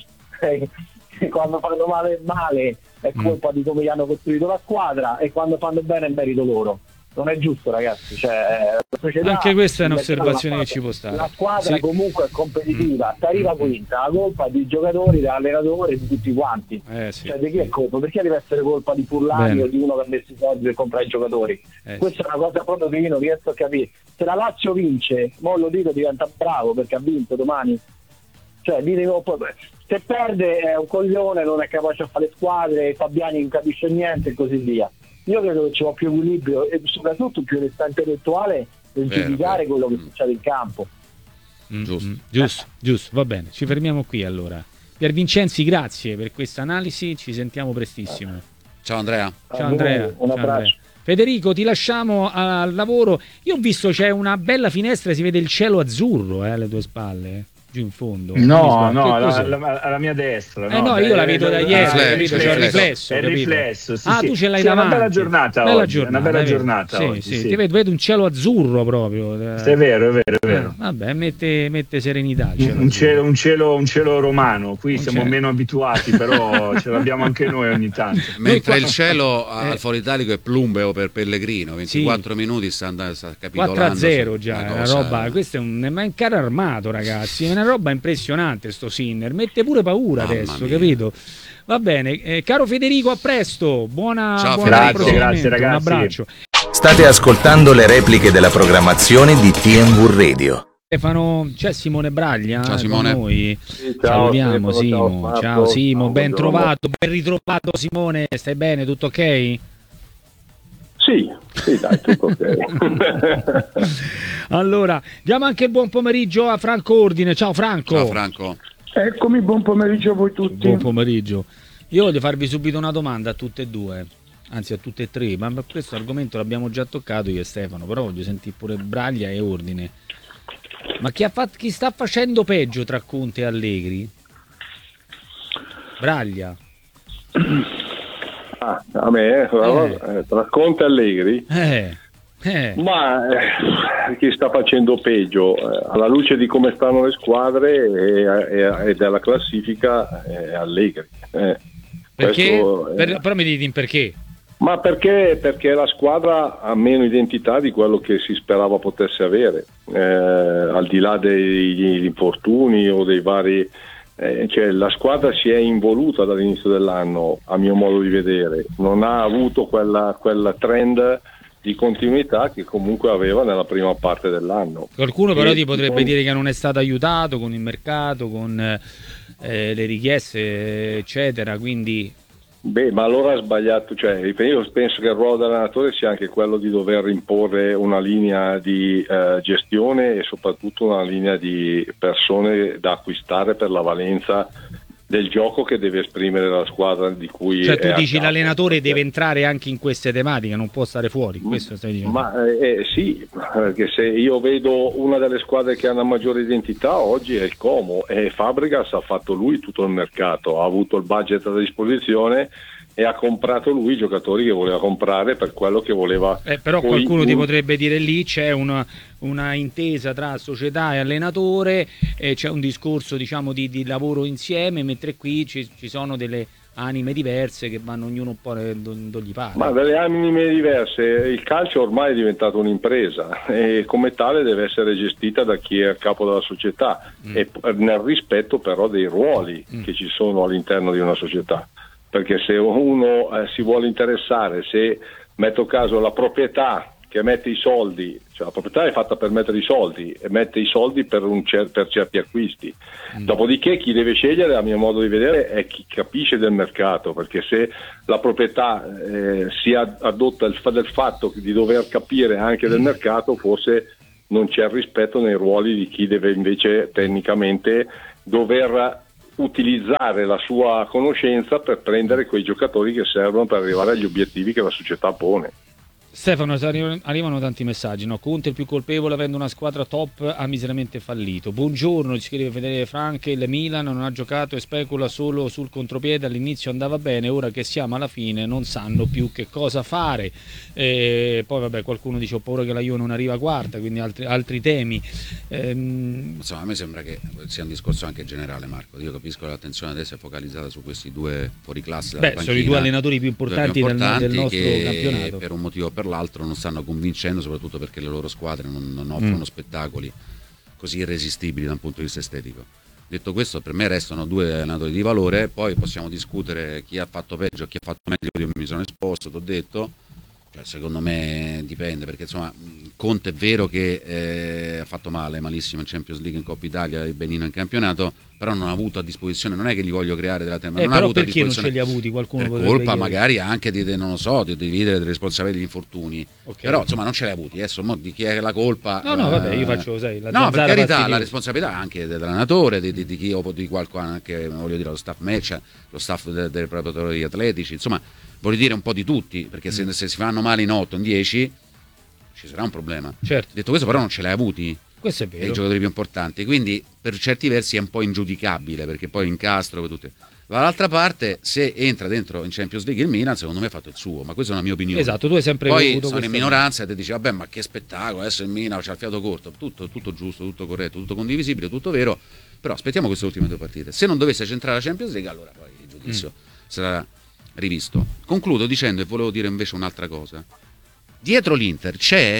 quando fanno male male è colpa mm. di come gli hanno costruito la squadra e quando fanno bene è merito loro. Non è giusto, ragazzi, cioè, la società, anche questa è un'osservazione che ci può stare. La squadra sì. comunque è competitiva, mm. ti arriva quinta, la colpa di giocatori, dell'allenatore, di tutti quanti. Eh, sì. Cioè, di chi è colpa? Perché deve essere colpa di Furlani Bene. o di uno che ha messo i soldi per comprare i giocatori? Eh, Questa sì. è una cosa proprio che io non riesco a capire. Se la Lazio vince, mo lo dico, diventa bravo perché ha vinto domani. Cioè, dico, se perde è un coglione, non è capace a fare le squadre, Fabiani non capisce niente e così via. Io credo che ci sia più equilibrio e soprattutto più onestà intellettuale nel giudicare quello che succede in campo. Mm, giusto, giusto, giusto, va bene, ci fermiamo qui allora. Pier Vincenzi, grazie per questa analisi, ci sentiamo prestissimo. Ciao Andrea. Ciao Andrea. Un abbraccio. Ciao Andrea. Federico, ti lasciamo al lavoro. Io ho visto c'è una bella finestra, si vede il cielo azzurro eh, alle tue spalle. Giù in fondo. No, no, alla, alla, alla mia destra. No, eh no, io la vedo da ieri, capito? C'è il riflesso. È il riflesso, sì, ah, sì. tu ce l'hai sì, davanti. È una bella giornata bella oggi. Giornata, una bella giornata sì, oggi, sì. sì. Ti vedo, vedo un cielo azzurro proprio. Sì, è vero, è vero, è vero. Eh, vabbè, mette, mette serenità. Cielo un, cielo, un, cielo, un cielo romano. Qui un siamo cielo. meno abituati, però ce l'abbiamo anche noi ogni tanto. Mentre il cielo eh. al Foro Italico è plumbeo per Pellegrino, ventiquattro sì. minuti sta andando sta capitolando. quattro a zero già, una roba. Questo è un, è un carro armato, ragazzi. È una roba impressionante sto Sinner. Mette pure paura Mamma adesso, mia. capito? Va bene, eh, caro Federico, a presto. Buona, Ciao, buona grazie, grazie ragazzi. Un abbraccio. State ascoltando le repliche della programmazione di T M V Radio. Stefano, c'è Simone Braglia ciao, Simone. con noi. Sì, ciao, salutiamo Stefano, Simo. Ciao, ciao Simo, ciao, ben buongiorno. trovato, ben ritrovato Simone. Stai bene? Tutto ok? Sì, sì, dai, tutto ok. Allora, diamo anche il buon pomeriggio a Franco Ordine. Ciao Franco. Ciao Franco. Eccomi, buon pomeriggio a voi tutti. Buon pomeriggio. Io voglio farvi subito una domanda a tutte e due, anzi a tutte e tre, ma questo argomento l'abbiamo già toccato io e Stefano, però voglio sentire pure Braglia e Ordine. Ma chi, ha fatto, chi sta facendo peggio tra Conte e Allegri? Braglia. Ah, a me, eh. tra Conte e Allegri? Eh. Eh. Ma eh, chi sta facendo peggio eh, alla luce di come stanno le squadre e, e, e della classifica è Allegri eh. Perché? Questo, per, eh. però mi dite in perché? Ma perché? Perché la squadra ha meno identità di quello che si sperava potesse avere, eh, al di là degli infortuni o dei vari eh, cioè la squadra si è involuta dall'inizio dell'anno, a mio modo di vedere, non ha avuto quella, quella trend di continuità che comunque aveva nella prima parte dell'anno. Qualcuno però e, ti potrebbe con... dire che non è stato aiutato con il mercato, con eh, le richieste eccetera, quindi beh, ma allora ha sbagliato, cioè io penso che il ruolo dell'allenatore sia anche quello di dover imporre una linea di eh, gestione e soprattutto una linea di persone da acquistare per la valenza del gioco che deve esprimere la squadra di cui cioè tu è dici l'allenatore perché... deve entrare anche in queste tematiche, non può stare fuori, questo stai dicendo? Ma eh, sì, perché se io vedo una delle squadre che ha una maggiore identità oggi è il Como e Fabregas ha fatto lui tutto il mercato, ha avuto il budget a disposizione e ha comprato lui i giocatori che voleva comprare per quello che voleva. Eh, però poi qualcuno un... ti potrebbe dire lì c'è una, una intesa tra società e allenatore, e c'è un discorso diciamo di, di lavoro insieme, mentre qui ci, ci sono delle anime diverse che vanno ognuno un po' dove gli pare. Ma delle anime diverse, il calcio ormai è diventato un'impresa e come tale deve essere gestita da chi è a capo della società mm. e nel rispetto però dei ruoli mm. che ci sono all'interno di una società, perché se uno eh, si vuole interessare, se metto caso la proprietà che mette i soldi, cioè la proprietà è fatta per mettere i soldi e mette i soldi per, un cer- per certi acquisti. Mm. Dopodiché chi deve scegliere, a mio modo di vedere, è chi capisce del mercato, perché se la proprietà eh, si adotta il fa- del fatto di dover capire anche del mercato, forse non c'è rispetto nei ruoli di chi deve invece tecnicamente dover utilizzare la sua conoscenza per prendere quei giocatori che servono per arrivare agli obiettivi che la società pone. Stefano, arrivano tanti messaggi, no? Conte il più colpevole, avendo una squadra top ha miseramente fallito. Buongiorno, ci scrive Fedele Franche, il Milan non ha giocato e specula solo sul contropiede, all'inizio andava bene, ora che siamo alla fine non sanno più che cosa fare. E poi vabbè, qualcuno dice ho paura che la Juve non arriva quarta, quindi altri, altri temi. Ehm... Insomma, a me sembra che sia un discorso anche generale, Marco. Io capisco che l'attenzione adesso è focalizzata su questi due fuoriclasse dalla Beh, panchina, sono i due allenatori più importanti, più importanti del, del nostro che campionato. Per un motivo o per l'altro non stanno convincendo, soprattutto perché le loro squadre non, non offrono mm. spettacoli così irresistibili da un punto di vista estetico. Detto questo, per me restano due allenatori di valore, poi possiamo discutere chi ha fatto peggio, chi ha fatto meglio. Io mi sono esposto, t'ho detto, cioè, secondo me dipende, perché insomma Conte è vero che eh, ha fatto male, malissimo in Champions League, in Coppa Italia e benino in campionato, però non ha avuto a disposizione, non è che gli voglio creare della tema, eh, non però ha avuto perché a non ce li ha avuti? Qualcuno per potrebbe colpa chiedere. Magari anche di, non lo so, di dividere delle responsabilità degli infortuni, okay. Però insomma non ce li ha avuti, adesso mo di chi è la colpa? No, no, eh, vabbè, io faccio, sai, la no, per carità, partita. La responsabilità anche dell'allenatore, di, di, di chi o di qualcuno, anche voglio dire lo staff match, lo staff dei de preparatori atletici, insomma voglio dire un po' di tutti, perché se, se si fanno male in otto, in dieci ci sarà un problema. Certo. Detto questo, però non ce l'hai avuti. Questo è vero. I giocatori più importanti, quindi per certi versi è un po' ingiudicabile, perché poi incastro tutte. Dall'altra parte, se entra dentro in Champions League il Milan, secondo me ha fatto il suo, ma questa è una mia opinione. Esatto, tu hai sempre poi avuto sono in minoranza e ti dici vabbè, ma che spettacolo, adesso il Milan c'ha il fiato corto, tutto, tutto giusto, tutto corretto, tutto condivisibile, tutto vero, però aspettiamo queste ultime due partite. Se non dovesse centrare la Champions League, allora poi il giudizio mm. sarà rivisto. Concludo dicendo, e volevo dire invece un'altra cosa, dietro l'Inter c'è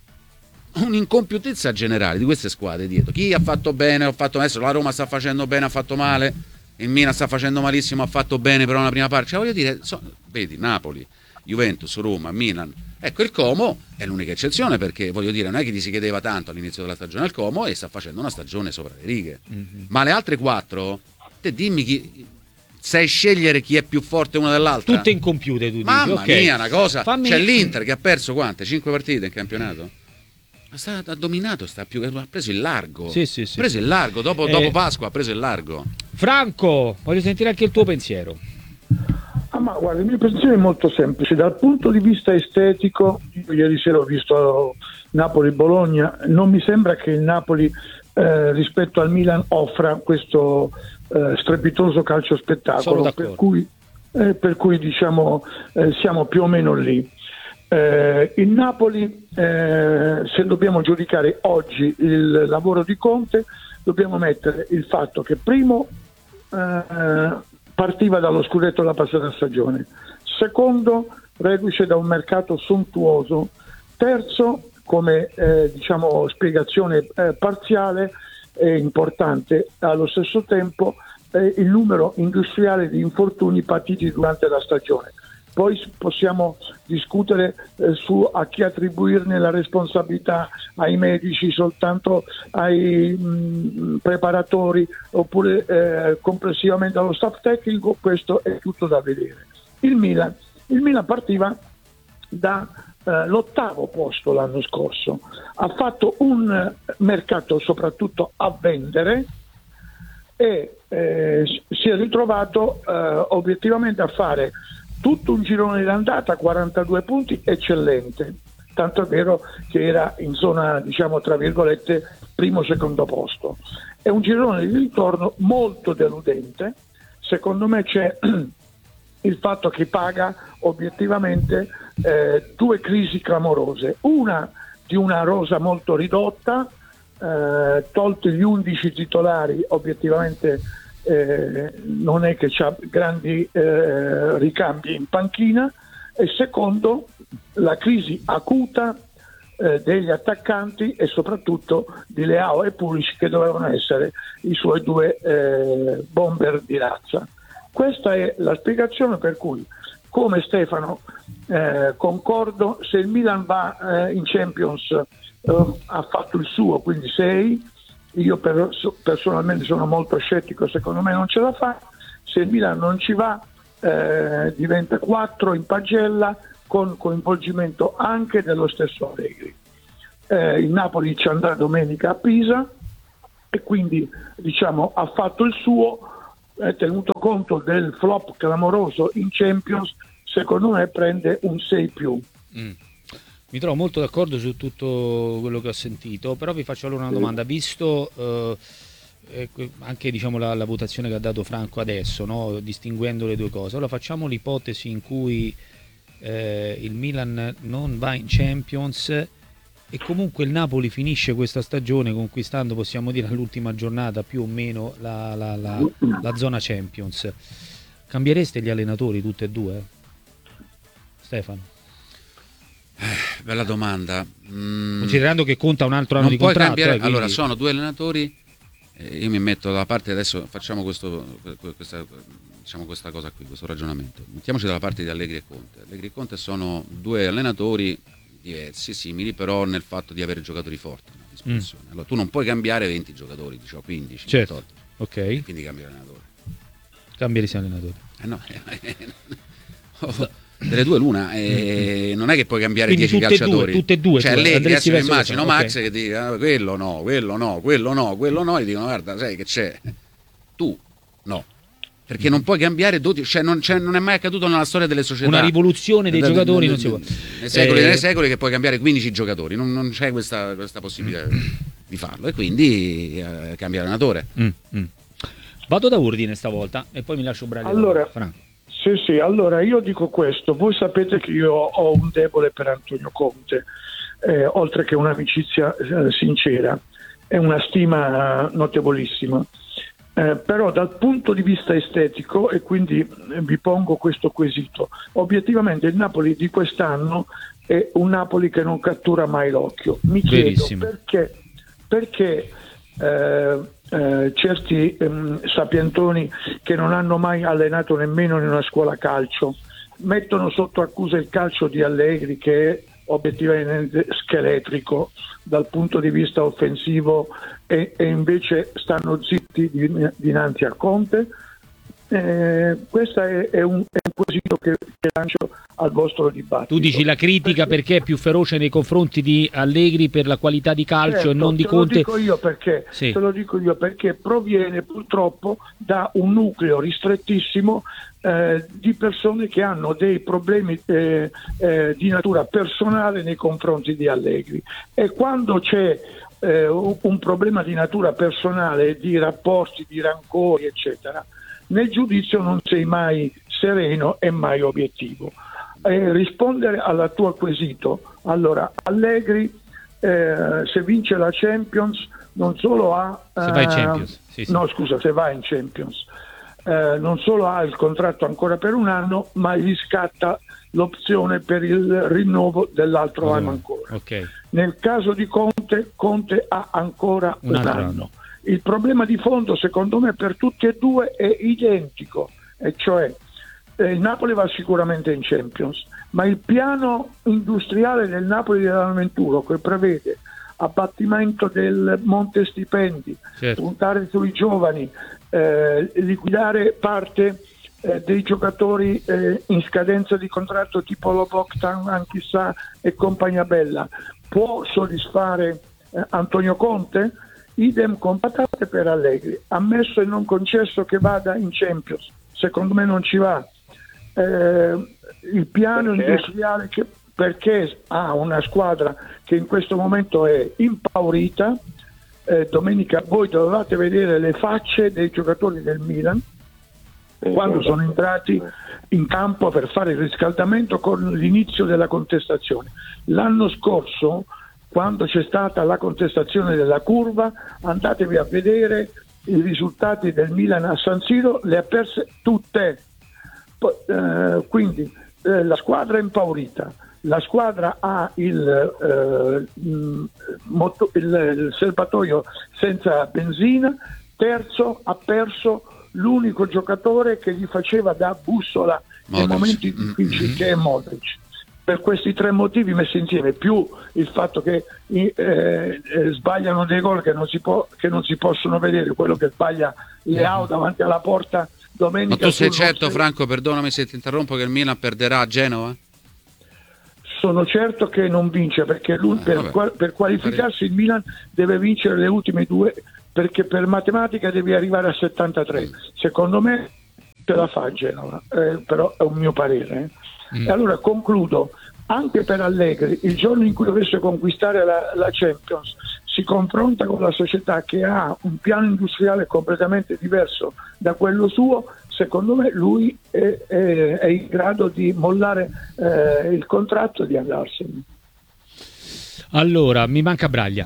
un'incompiutezza generale di queste squadre dietro. Chi ha fatto bene, ha fatto adesso la Roma sta facendo bene, ha fatto male, il Milan sta facendo malissimo, ha fatto bene però nella prima parte. Cioè voglio dire, so, vedi Napoli, Juventus, Roma, Milan. Ecco, il Como è l'unica eccezione, perché voglio dire, non è che gli si chiedeva tanto all'inizio della stagione al Como e sta facendo una stagione sopra le righe. Mm-hmm. Ma le altre quattro, te dimmi chi sai scegliere chi è più forte una dell'altra? Tutte incompiute, tu dici. Mamma okay. mia, una cosa. Fammi... C'è l'Inter che ha perso quante? Cinque partite in campionato? Sta, ha dominato, sta più, ha preso il largo. Sì, sì, sì, ha preso sì. il largo, dopo, eh... dopo Pasqua ha preso il largo. Franco, voglio sentire anche il tuo pensiero. Ah, ma guarda, il mio pensiero è molto semplice. Dal punto di vista estetico, io ieri sera ho visto Napoli-Bologna, non mi sembra che il Napoli eh, rispetto al Milan offra questo eh, strepitoso calcio spettacolo, per cui, eh, per cui diciamo eh, siamo più o meno lì. Eh, il Napoli, eh, se dobbiamo giudicare oggi il lavoro di Conte, dobbiamo mettere il fatto che primo eh, partiva dallo scudetto la passata stagione, secondo reduce da un mercato sontuoso, terzo come eh, diciamo spiegazione eh, parziale e importante allo stesso tempo eh, il numero industriale di infortuni patiti durante la stagione. Poi possiamo discutere eh, su a chi attribuirne la responsabilità, ai medici, soltanto ai mh, preparatori, oppure eh, complessivamente allo staff tecnico. Questo è tutto da vedere. Il Milan, il Milan partiva dall'ottavo eh, posto l'anno scorso, ha fatto un mercato soprattutto a vendere e eh, si è ritrovato eh, obiettivamente a fare tutto un girone d'andata, quarantadue punti, eccellente, tanto è vero che era in zona, diciamo tra virgolette, primo secondo posto. È un girone di ritorno molto deludente, secondo me c'è il fatto che paga obiettivamente eh, due crisi clamorose, una di una rosa molto ridotta, eh, tolti gli undici titolari, obiettivamente eh, non è che c'ha grandi eh, ricambi in panchina, e secondo la crisi acuta eh, degli attaccanti e soprattutto di Leao e Pulisic, che dovevano essere i suoi due eh, bomber di razza. Questa è la spiegazione per cui, come Stefano, eh, concordo, se il Milan va eh, in Champions eh, ha fatto il suo, quindi sei, io per, personalmente sono molto scettico, secondo me non ce la fa. Se il Milan non ci va eh, diventa quattro in pagella, con coinvolgimento anche dello stesso Allegri. Eh, il Napoli ci andrà domenica a Pisa e quindi diciamo ha fatto il suo. Eh, tenuto conto del flop clamoroso in Champions, secondo me prende un sei più. Mm. Mi trovo molto d'accordo su tutto quello che ho sentito, però vi faccio allora una domanda, visto eh, eh, anche diciamo la, la votazione che ha dato Franco adesso, no? Distinguendo le due cose. Allora facciamo l'ipotesi in cui eh, il Milan non va in Champions e comunque il Napoli finisce questa stagione conquistando, possiamo dire, all'ultima giornata più o meno la, la, la, la zona Champions. Cambiereste gli allenatori tutti e due? Stefano? Eh, bella domanda. Mm, Considerando che conta un altro anno non di puoi contratto. cambiare, Eh, quindi... Allora, sono due allenatori, eh, io mi metto dalla parte, adesso facciamo questo, questa, diciamo questa cosa qui, questo ragionamento. Mettiamoci dalla parte di Allegri e Conte. Allegri e Conte sono due allenatori diversi, simili, però nel fatto di avere giocatori forti a disposizione. Mm. Allora tu non puoi cambiare venti giocatori, diciamo quindici, certo. quattordici, ok, quindi cambi allenatore. Cambieresti allenatore. Eh no, oh, delle due l'una, eh, mm. non è che puoi cambiare quindi dieci calciatori. Due, tutte e due. Cioè Allegri, adesso mi immagino okay. Max che dice ah, quello no, quello no, quello no, quello no, e dicono guarda, sai che c'è? Tu no. Perché non puoi cambiare dodici, cioè non, c'è, non è mai accaduto nella storia delle società. Una rivoluzione dei da, giocatori da, da, non si può. Nei secoli e eh, nei secoli che puoi cambiare quindici giocatori, non, non c'è questa, questa possibilità mm. di farlo e quindi eh, cambia allenatore. Mm, mm. Vado da ordine stavolta e poi mi lascio bravo. Allora, sì, sì, allora io dico questo, voi sapete che io ho un debole per Antonio Conte, eh, oltre che un'amicizia eh, sincera e una stima notevolissima. Eh, però dal punto di vista estetico, e quindi eh, vi pongo questo quesito, obiettivamente il Napoli di quest'anno è un Napoli che non cattura mai l'occhio. Mi Verissimo. chiedo perché, perché eh, eh, certi ehm, sapientoni che non hanno mai allenato nemmeno in una scuola calcio mettono sotto accusa il calcio di Allegri, che è obiettivamente scheletrico dal punto di vista offensivo, e, e invece stanno zitti dinanzi a Conte. Eh, questo è, è, un, è un quesito che, che lancio al vostro dibattito. Tu dici la critica perché, perché è più feroce nei confronti di Allegri per la qualità di calcio, certo, e non di Conte. Te lo dico io perché, sì. te lo dico io perché proviene purtroppo da un nucleo ristrettissimo eh, di persone che hanno dei problemi eh, eh, di natura personale nei confronti di Allegri, e quando c'è eh, un problema di natura personale, di rapporti, di rancori eccetera, nel giudizio non sei mai sereno e mai obiettivo. Eh, rispondere alla tua quesito, allora Allegri eh, se vince la Champions non solo ha se va in Champions sì, sì. no scusa se va in Champions eh, non solo ha il contratto ancora per un anno, ma gli scatta l'opzione per il rinnovo dell'altro oh, anno ancora. Okay. Nel caso di Conte, Conte ha ancora un, un anno. anno. Il problema di fondo, secondo me, per tutti e due è identico, e cioè eh, il Napoli va sicuramente in Champions, ma il piano industriale del Napoli dell'Avventuro, che prevede abbattimento del monte stipendi, certo. puntare sui giovani, eh, liquidare parte eh, dei giocatori eh, in scadenza di contratto tipo Loboctan, Anchissà e compagnia bella, può soddisfare eh, Antonio Conte? Idem con patate per Allegri, ammesso e non concesso che vada in Champions, secondo me non ci va. Eh, il piano perché? industriale che, perché ha una squadra che in questo momento è impaurita. Eh, domenica voi dovevate vedere le facce dei giocatori del Milan, quando sono entrati in campo per fare il riscaldamento con l'inizio della contestazione. L'anno scorso, quando c'è stata la contestazione della curva, andatevi a vedere i risultati del Milan a San Siro, le ha perse tutte. Poi, eh, quindi eh, la squadra è impaurita, la squadra ha il, eh, moto, il, il serbatoio senza benzina. Terzo, ha perso l'unico giocatore che gli faceva da bussola nei momenti difficili, mm-hmm. che è Modric. Per questi tre motivi messi insieme, più il fatto che eh, eh, sbagliano dei gol che non si può, che non si possono vedere, quello che sbaglia Leao davanti alla porta domenica. Ma tu sei certo, nostro... Franco, perdonami se ti interrompo, che il Milan perderà a Genova? Sono certo che non vince, perché lui, ah, per, qual- per qualificarsi il Milan deve vincere le ultime due, perché per matematica devi arrivare a settantatré. Secondo me ce la fa Genova, eh, però è un mio parere. Eh. Mm. E allora concludo, anche per Allegri, il giorno in cui dovesse conquistare la, la Champions, si confronta con la società che ha un piano industriale completamente diverso da quello suo. Secondo me lui è, è, è in grado di mollare eh, il contratto e di andarsene. Allora, mi manca Braglia.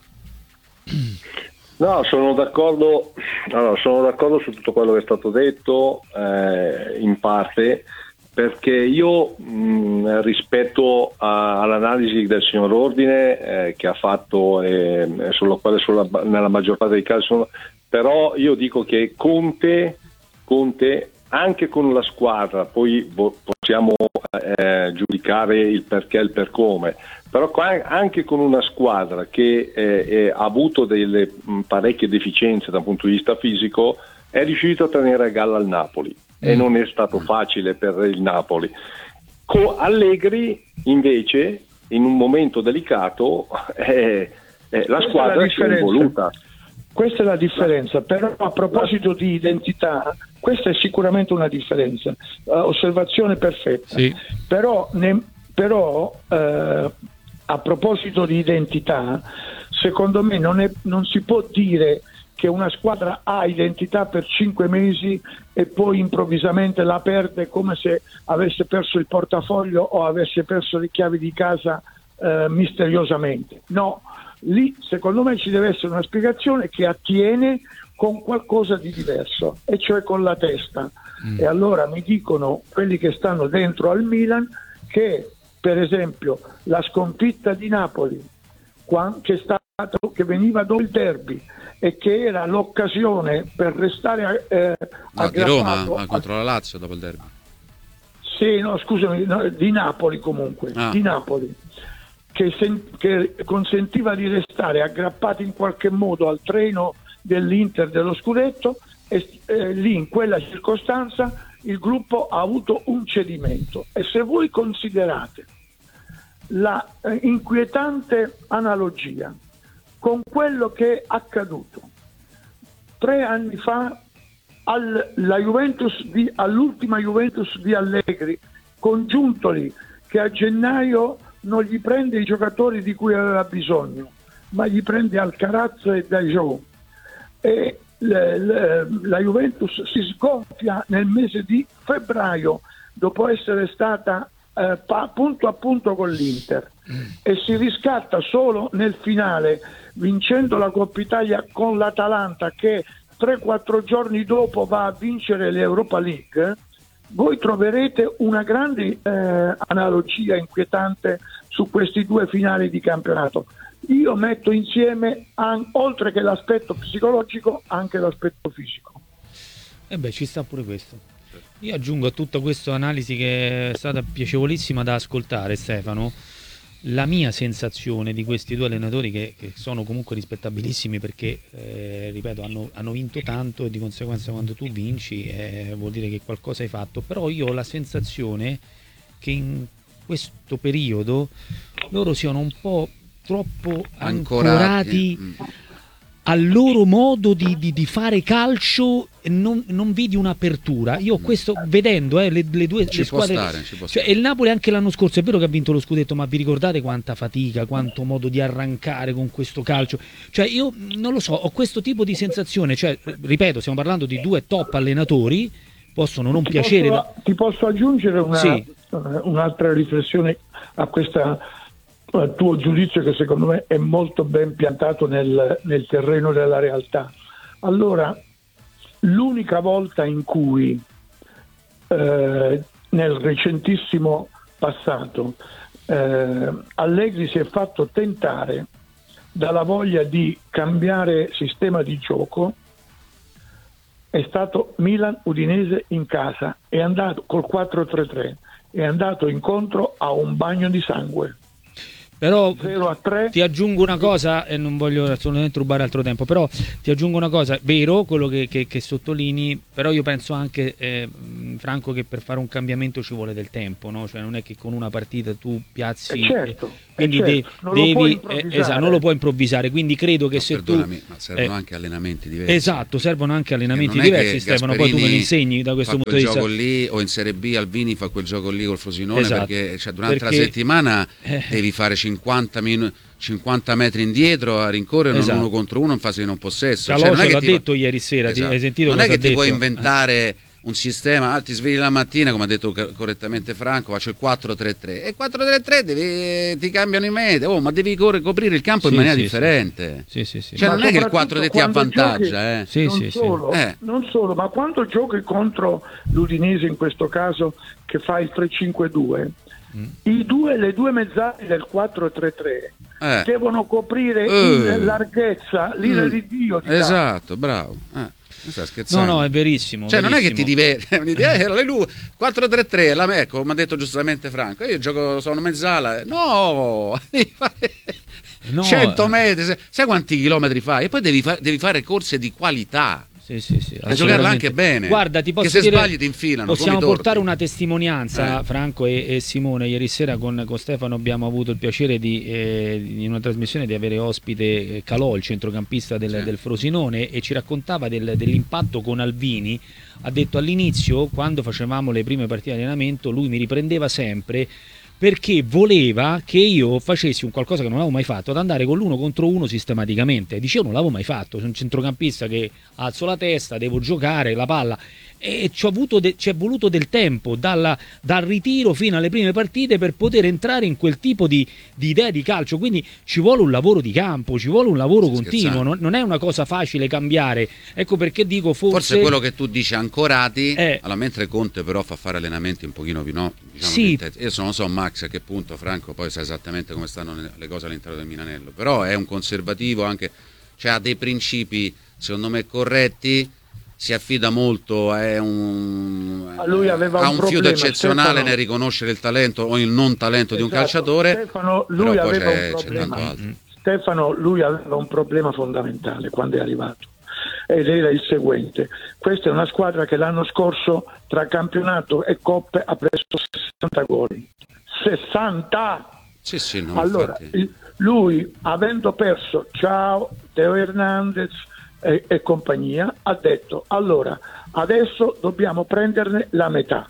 No, sono d'accordo, allora, sono d'accordo su tutto quello che è stato detto, eh, in parte, perché io mh, rispetto a, all'analisi del signor Ordine eh, che ha fatto, eh, sulla quale sulla, nella maggior parte dei casi sono, però io dico che Conte, Conte anche con la squadra, poi possiamo eh, giudicare il perché e il per come, però anche con una squadra che eh, eh, ha avuto delle mh, parecchie deficienze dal punto di vista fisico, è riuscito a tenere a galla il Napoli mm. e non è stato facile per il Napoli. Con Allegri invece in un momento delicato eh, eh, la squadra si è involuta. Questa è la differenza, però a proposito di identità, questa è sicuramente una differenza, uh, osservazione perfetta, sì. però, ne, però uh, a proposito di identità, secondo me non, è, non si può dire che una squadra ha identità per cinque mesi e poi improvvisamente la perde come se avesse perso il portafoglio o avesse perso le chiavi di casa uh, misteriosamente. No. Lì secondo me ci deve essere una spiegazione che attiene con qualcosa di diverso, e cioè con la testa. Mm. E allora mi dicono quelli che stanno dentro al Milan che per esempio la sconfitta di Napoli, che, è stato, che veniva dopo il derby e che era l'occasione per restare eh, no, di Roma a... contro la Lazio dopo il derby. Sì, no, scusami, no, di Napoli comunque, ah. di Napoli. Che, sen- che consentiva di restare aggrappati in qualche modo al treno dell'Inter dello scudetto, e eh, lì in quella circostanza il gruppo ha avuto un cedimento. E se voi considerate la eh, inquietante analogia con quello che è accaduto tre anni fa alla Juventus di, all'ultima Juventus di Allegri, con Giuntoli che a gennaio non gli prende i giocatori di cui aveva bisogno, ma gli prende Alcaraz e Dajou, e le, le, la Juventus si sgonfia nel mese di febbraio dopo essere stata eh, pa, punto a punto con l'Inter mm. e si riscatta solo nel finale vincendo la Coppa Italia con l'Atalanta, che tre quattro giorni dopo va a vincere l'Europa League. Voi troverete una grande eh, analogia inquietante su questi due finali di campionato. Io metto insieme, an- oltre che l'aspetto psicologico, anche l'aspetto fisico. E eh beh, ci sta pure questo. Io aggiungo a tutta questa analisi, che è stata piacevolissima da ascoltare, Stefano, la mia sensazione di questi due allenatori che, che sono comunque rispettabilissimi, perché eh, ripeto hanno, hanno vinto tanto, e di conseguenza quando tu vinci eh, vuol dire che qualcosa hai fatto. Però io ho la sensazione che in questo periodo loro siano un po' troppo ancorati, ancorati al loro modo di, di, di fare calcio, e non, non vedi un'apertura. Io questo vedendo eh, le, le due ci le squadre, può stare, ci può cioè, stare. il Napoli anche l'anno scorso è vero che ha vinto lo scudetto, ma vi ricordate quanta fatica, quanto modo di arrancare con questo calcio? Cioè io non lo so, ho questo tipo di sensazione, cioè ripeto, stiamo parlando di due top allenatori, possono non ti piacere. Posso, da... Ti posso aggiungere una, sì. un'altra riflessione a questo tuo giudizio, che secondo me è molto ben piantato nel, nel terreno della realtà. Allora, l'unica volta in cui eh, nel recentissimo passato eh, Allegri si è fatto tentare dalla voglia di cambiare sistema di gioco è stato Milan-Udinese in casa, è andato col quattro tre tre, è andato incontro a un bagno di sangue. Però zero a tre. Ti aggiungo una cosa, e non voglio assolutamente rubare altro tempo, però ti aggiungo una cosa, vero quello che, che, che sottolinei, però io penso anche, eh, Franco, che per fare un cambiamento ci vuole del tempo, no? Cioè non è che con una partita tu piazzi, eh certo, eh, quindi certo. de- non devi, eh, esatto, non lo puoi improvvisare, quindi credo che no, se perdonami, tu... ma servono eh, anche allenamenti diversi. Esatto, servono anche allenamenti non è diversi, che Stefano, poi tu me li insegni da questo punto di vista. Quel gioco lì, o in Serie B Alvini fa quel gioco lì col Frosinone, esatto. perché cioè, durante perché, la settimana eh, devi fare cinquanta minuti, cinquanta metri indietro a rincorrere, esatto. uno contro uno in fase di non possesso. Calò cioè, non è l'ha che detto ti... ieri sera, esatto. ti, hai sentito non cosa è che ha ti detto? puoi inventare un sistema, ah, ti svegli la mattina, come ha detto correttamente Franco, faccio il quattro tre tre, e quattro tre tre devi, ti cambiano i metri, oh, ma devi corre, coprire il campo sì, in maniera sì, differente. sì. Sì, sì, cioè ma non è che il quattro tre ti avvantaggia, giochi, eh. sì, non, sì, solo, sì. Eh. non solo, ma quando giochi contro l'Udinese, in questo caso, che fa il tre cinque due, mm. i due, le due mezzali del quattro tre tre eh. devono coprire eh. in larghezza l'ira mm. di Dio. Di esatto, bravo. Eh. No, no, è verissimo. Cioè, verissimo. non è che ti diverti, eh, quattro tre tre, la ecco, come ha detto giustamente Franco, io gioco, sono mezzala, no, devi fare no, cento metri, sai quanti chilometri fai? E poi devi, fa- devi fare corse di qualità. Sì, sì, sì, e giocarla anche bene. Guarda, ti posso che se dire, sbagli ti infilano. possiamo portare una testimonianza, eh. Franco e, e Simone. Ieri sera con, con Stefano abbiamo avuto il piacere di eh, in una trasmissione di avere ospite Calò, il centrocampista del, sì. del Frosinone, e ci raccontava del, dell'impatto con Alvini. Ha detto all'inizio, quando facevamo le prime partite di allenamento, lui mi riprendeva sempre perché voleva che io facessi un qualcosa che non avevo mai fatto, ad andare con l'uno contro uno sistematicamente. Dice, io non l'avevo mai fatto, sono un centrocampista che alzo la testa, devo giocare la palla, e ci, ho avuto de- ci è voluto del tempo dalla, dal ritiro fino alle prime partite per poter entrare in quel tipo di, di idea di calcio, quindi ci vuole un lavoro di campo, ci vuole un lavoro Stai continuo, non, non è una cosa facile cambiare, ecco perché dico forse... Forse quello che tu dici ancorati, eh, allora, mentre Conte però fa fare allenamenti un pochino più, no? Diciamo sì. più io non so Max a che punto, Franco poi sa esattamente come stanno le cose all'interno del Milanello, però è un conservativo anche, cioè ha dei principi secondo me corretti, si affida molto, è un, a lui aveva ha un, un fiuto problema, eccezionale Stefano, nel riconoscere il talento o il non talento esatto. di un calciatore. Stefano, lui però poi aveva c'è, un problema. c'è tanto altro. Stefano, lui aveva un problema fondamentale quando è arrivato, ed era il seguente: questa è una squadra che l'anno scorso tra campionato e coppe ha preso sessanta gol. sessanta! Sì, sì, no, allora, infatti... lui, avendo perso Ciao, Teo Hernandez e, e compagnia, ha detto allora adesso dobbiamo prenderne la metà,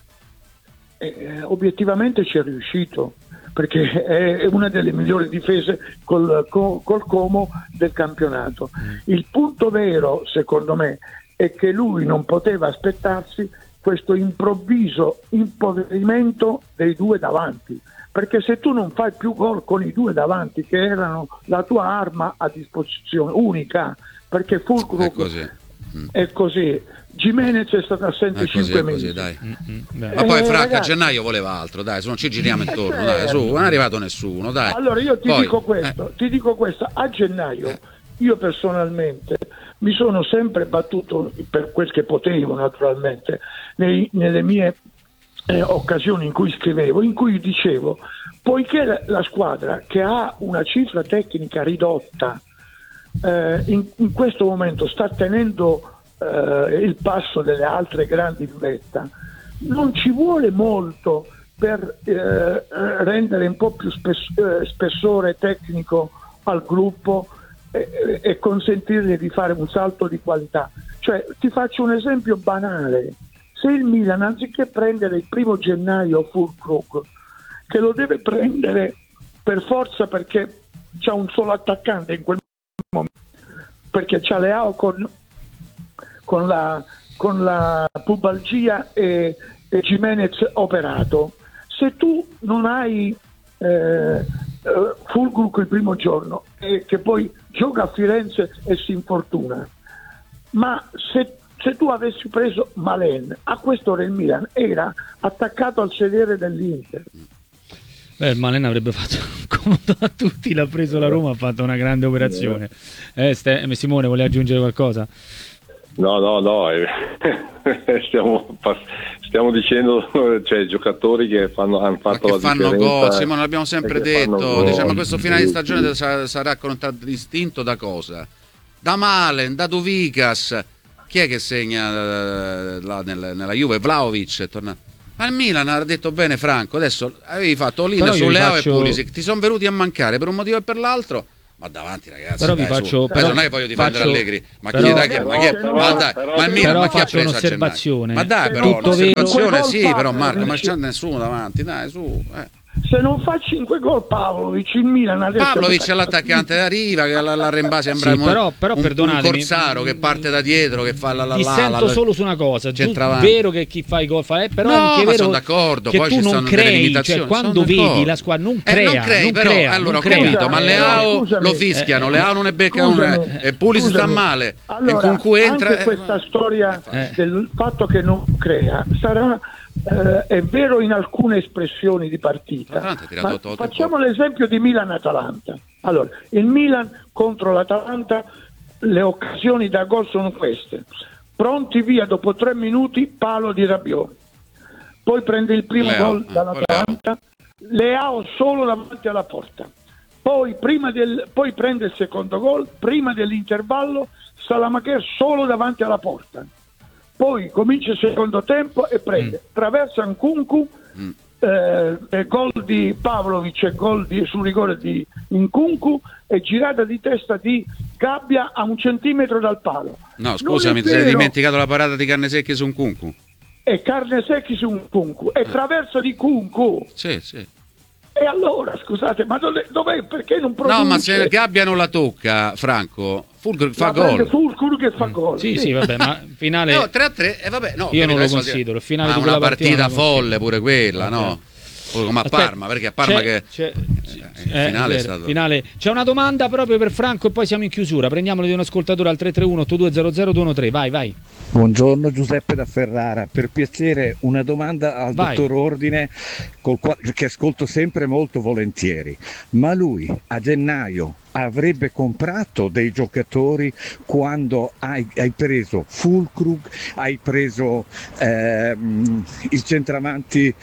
e, eh, obiettivamente ci è riuscito, perché è una delle migliori difese col, col, col Como del campionato. Il punto vero secondo me è che lui non poteva aspettarsi questo improvviso impoverimento dei due davanti, perché se tu non fai più gol con i due davanti, che erano la tua arma a disposizione unica, perché Fulcrum è così, mm. è così. Gimenez è stato assente cinque mesi. Dai. Ma eh, poi Franca ragazzi, a gennaio voleva altro, dai, se non ci giriamo intorno, eh, dai, su, non è arrivato nessuno, dai. Allora io ti poi, dico questo, eh. ti dico questo, a gennaio eh. io personalmente mi sono sempre battuto per quel che potevo, naturalmente, nei, nelle mie eh, occasioni in cui scrivevo, in cui dicevo, poiché la, la squadra che ha una cifra tecnica ridotta eh, in, in questo momento sta tenendo Uh, il passo delle altre grandi in vetta, non ci vuole molto per uh, rendere un po' più spess- uh, spessore tecnico al gruppo e, e consentirgli di fare un salto di qualità. Cioè, ti faccio un esempio banale: se il Milan, anziché prendere il primo gennaio Fulcrum, che lo deve prendere per forza perché c'ha un solo attaccante in quel momento, perché c'ha Leao con con la, con la pubalgia e, e Gimenez operato. Se tu non hai eh, Fulkrug il primo giorno e che poi gioca a Firenze e si infortuna, ma se, se tu avessi preso Malen, a quest'ora il Milan era attaccato al sedere dell'Inter. Beh, Malen avrebbe fatto comodo a tutti, l'ha preso la Roma, ha fatto una grande operazione. Eh, Ste- Simone, vuole aggiungere qualcosa? No, no, no, eh, stiamo, stiamo dicendo, cioè giocatori che fanno, hanno fatto che la fanno differenza. gol, Simone, l'abbiamo sempre detto, diciamo questo finale di stagione sarà, sarà contraddistinto da cosa? Da Malen, da Duvikas, chi è che segna uh, là nel, nella Juve? Vlahovic è tornato. Ma il Milan ha detto bene Franco, adesso avevi fatto all-in su Leao faccio... e Pulisic, ti sono venuti a mancare per un motivo e per l'altro. Ma davanti ragazzi, però dai, vi faccio, però, non è che voglio difendere faccio, Allegri, ma però, chi dai, che, però, ma, chi, però, ma, dai, però, ma il Milan, però ma chi faccio un'osservazione. Ma dai, però tutto un'osservazione vero, sì, però Marco, ma dici... c'è nessuno davanti, dai, su. Eh. Se non fa cinque gol Pavlovic, il Milan adesso Pavlovic è l'attaccante da riva che la, la Remba sembra sì, un, però, però, un, un corsaro che parte da dietro, che fa la la ti la, sento la, la, solo su una cosa, è vero che chi fa i gol fa, eh, però no, è anche ma vero sono d'accordo, che poi tu ci non crei, cioè quando vedi la squadra non crea, eh, non crei, non però crea, allora non ho crea. capito, ma Leao scusami, lo fischiano, eh, Leao non è becca un e Pulisic sta male, allora, e con cui entra anche questa storia eh. del fatto che non crea sarà eh, è vero in alcune espressioni di partita, ma facciamo l'esempio di Milan-Atalanta. Allora, il Milan contro l'Atalanta, le occasioni da gol sono queste: pronti via dopo tre minuti, palo di Rabiot, poi prende il primo Leao, gol dall'Atalanta, Leao solo davanti alla porta, poi, prima del, poi prende il secondo gol, prima dell'intervallo Salamaker solo davanti alla porta, poi comincia il secondo tempo e prende, mm. traversa Nkunku, mm. eh, gol di Pavlovic e gol di, sul rigore di Nkunku e girata di testa di Gabbia a un centimetro dal palo. No, scusami, ti sei dimenticato la parata di Carnesecchi su Nkunku. E Carnesecchi su Nkunku e traverso di Nkunku. Sì, sì. E allora, scusate, ma dove, dov'è? Perché non produce? No, ma se Gabbia non la tocca, Franco, Fulkrug fa gol. Fulkrug che fa gol. Sì, sì, vabbè, ma finale no, tre a tre, e eh, vabbè, no, io non lo considero, il finale ma di una quella partita folle considero. Pure quella, vabbè. No? Come a Parma, perché a Parma c'è, che c'è, il eh, finale è è stato finale. C'è una domanda proprio per Franco e poi siamo in chiusura. Prendiamolo di un ascoltatore al tre tre uno otto due zero zero due uno tre. Vai, vai. Buongiorno, Giuseppe da Ferrara. Per piacere una domanda al vai. dottor Ordine, col quale, che ascolto sempre molto volentieri. Ma lui a gennaio avrebbe comprato dei giocatori quando hai, hai preso Fulkrug, hai preso ehm, il centravanti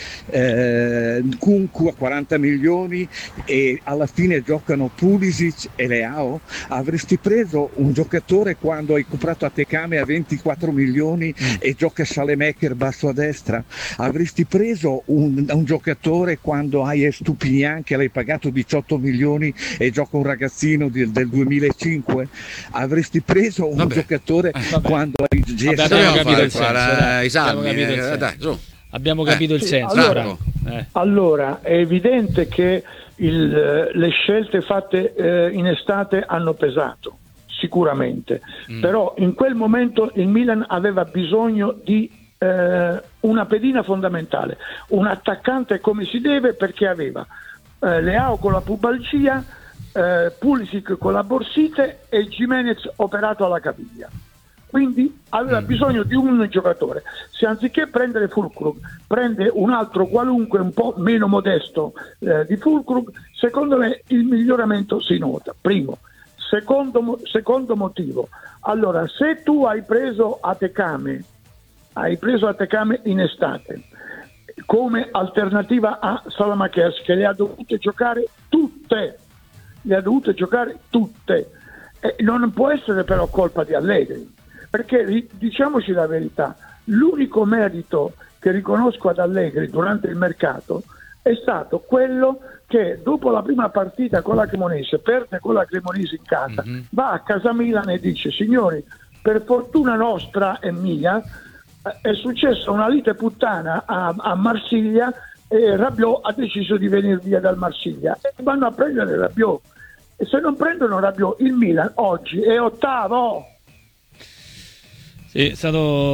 eh, Nkunku a quaranta milioni e alla fine giocano Pulisic e Leao? Avresti preso un giocatore quando hai comprato Atekame a ventiquattro milioni mm. e gioca Salemaker basso a destra? Avresti preso un, un giocatore quando hai Estupinian che l'hai pagato diciotto milioni e gioca un ragazzino Del, del duemilacinque? Avresti preso un vabbè. giocatore eh, quando hai vabbè, abbiamo capito il senso, dai. I salmi, abbiamo capito il eh, senso, dai, su. abbiamo capito eh, il senso. Allora, eh. allora è evidente che il, le scelte fatte eh, in estate hanno pesato sicuramente, mm. però in quel momento il Milan aveva bisogno di eh, una pedina fondamentale, un attaccante come si deve, perché aveva eh, Leao con la pubalgia, Uh, Pulisic con la borsite e Gimenez operato alla caviglia, quindi aveva mm. bisogno di un giocatore. Se anziché prendere Fulkrug prende un altro qualunque un po' meno modesto uh, di Fulkrug, secondo me il miglioramento si nota. Primo. Secondo, secondo motivo, allora se tu hai preso Atekame hai preso Atekame in estate come alternativa a Salamakers, che le ha dovute giocare tutte le ha dovute giocare tutte, e non può essere però colpa di Allegri, perché diciamoci la verità, l'unico merito che riconosco ad Allegri durante il mercato è stato quello che dopo la prima partita con la Cremonese, perde con la Cremonese in casa, mm-hmm. va a casa Milan e dice: signori, per fortuna nostra e mia è successa una lite puttana a, a Marsiglia e Rabiot ha deciso di venire via dal Marsiglia e vanno a prendere Rabiot, e se non prendono Rabiot il Milan oggi è ottavo. Sì, è stato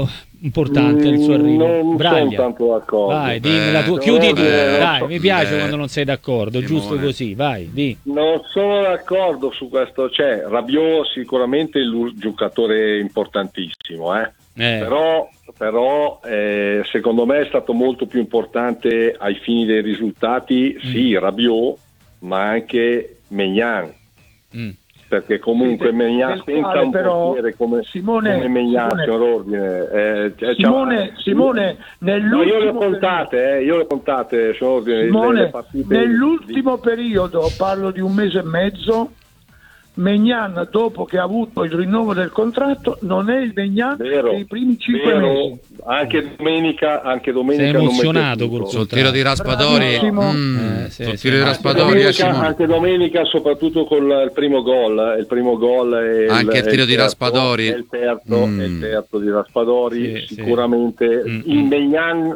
importante il suo arrivo. Non Braglia. sono tanto d'accordo. Vai, dimmi la tua, Eh, chiudi no, tu. eh, Dai, so- mi piace eh, quando non sei d'accordo, Simone. giusto così, vai, di. Non sono d'accordo su questo. Cioè, Rabiot sicuramente è il giocatore importantissimo, eh. Eh. Però, però eh, secondo me è stato molto più importante ai fini dei risultati, sì, Rabiot, ma anche Maignan. Mm. Perché comunque Sì, Maignan del senza quale un però portiere come, Simone- come Maignan, Simone- signor Ordine, eh, cioè, Simone, cioè, Simone, no, io le nell'ultimo ho contate, eh, io le ho contate, signor Ordine, le- le Simone, partite nell'ultimo periodo, parlo di un mese e mezzo, Maignan, dopo che ha avuto il rinnovo del contratto, non è il Maignan Vero, dei primi cinque vero, mesi. anche domenica, anche domenica Sei non mi è emozionato piaciuto. col Sul tiro di Raspadori, Bravissimo. mm, Eh, sì, sul sì. tiro di Anche Raspadori, eh, domenica, Simone. anche domenica, soprattutto con il primo gol, eh, il primo gol e Anche il e tiro di terzo, Raspadori. e il terzo, Mm. e il terzo di Raspadori, Sì, sì. sicuramente Mm, il mm. Maignan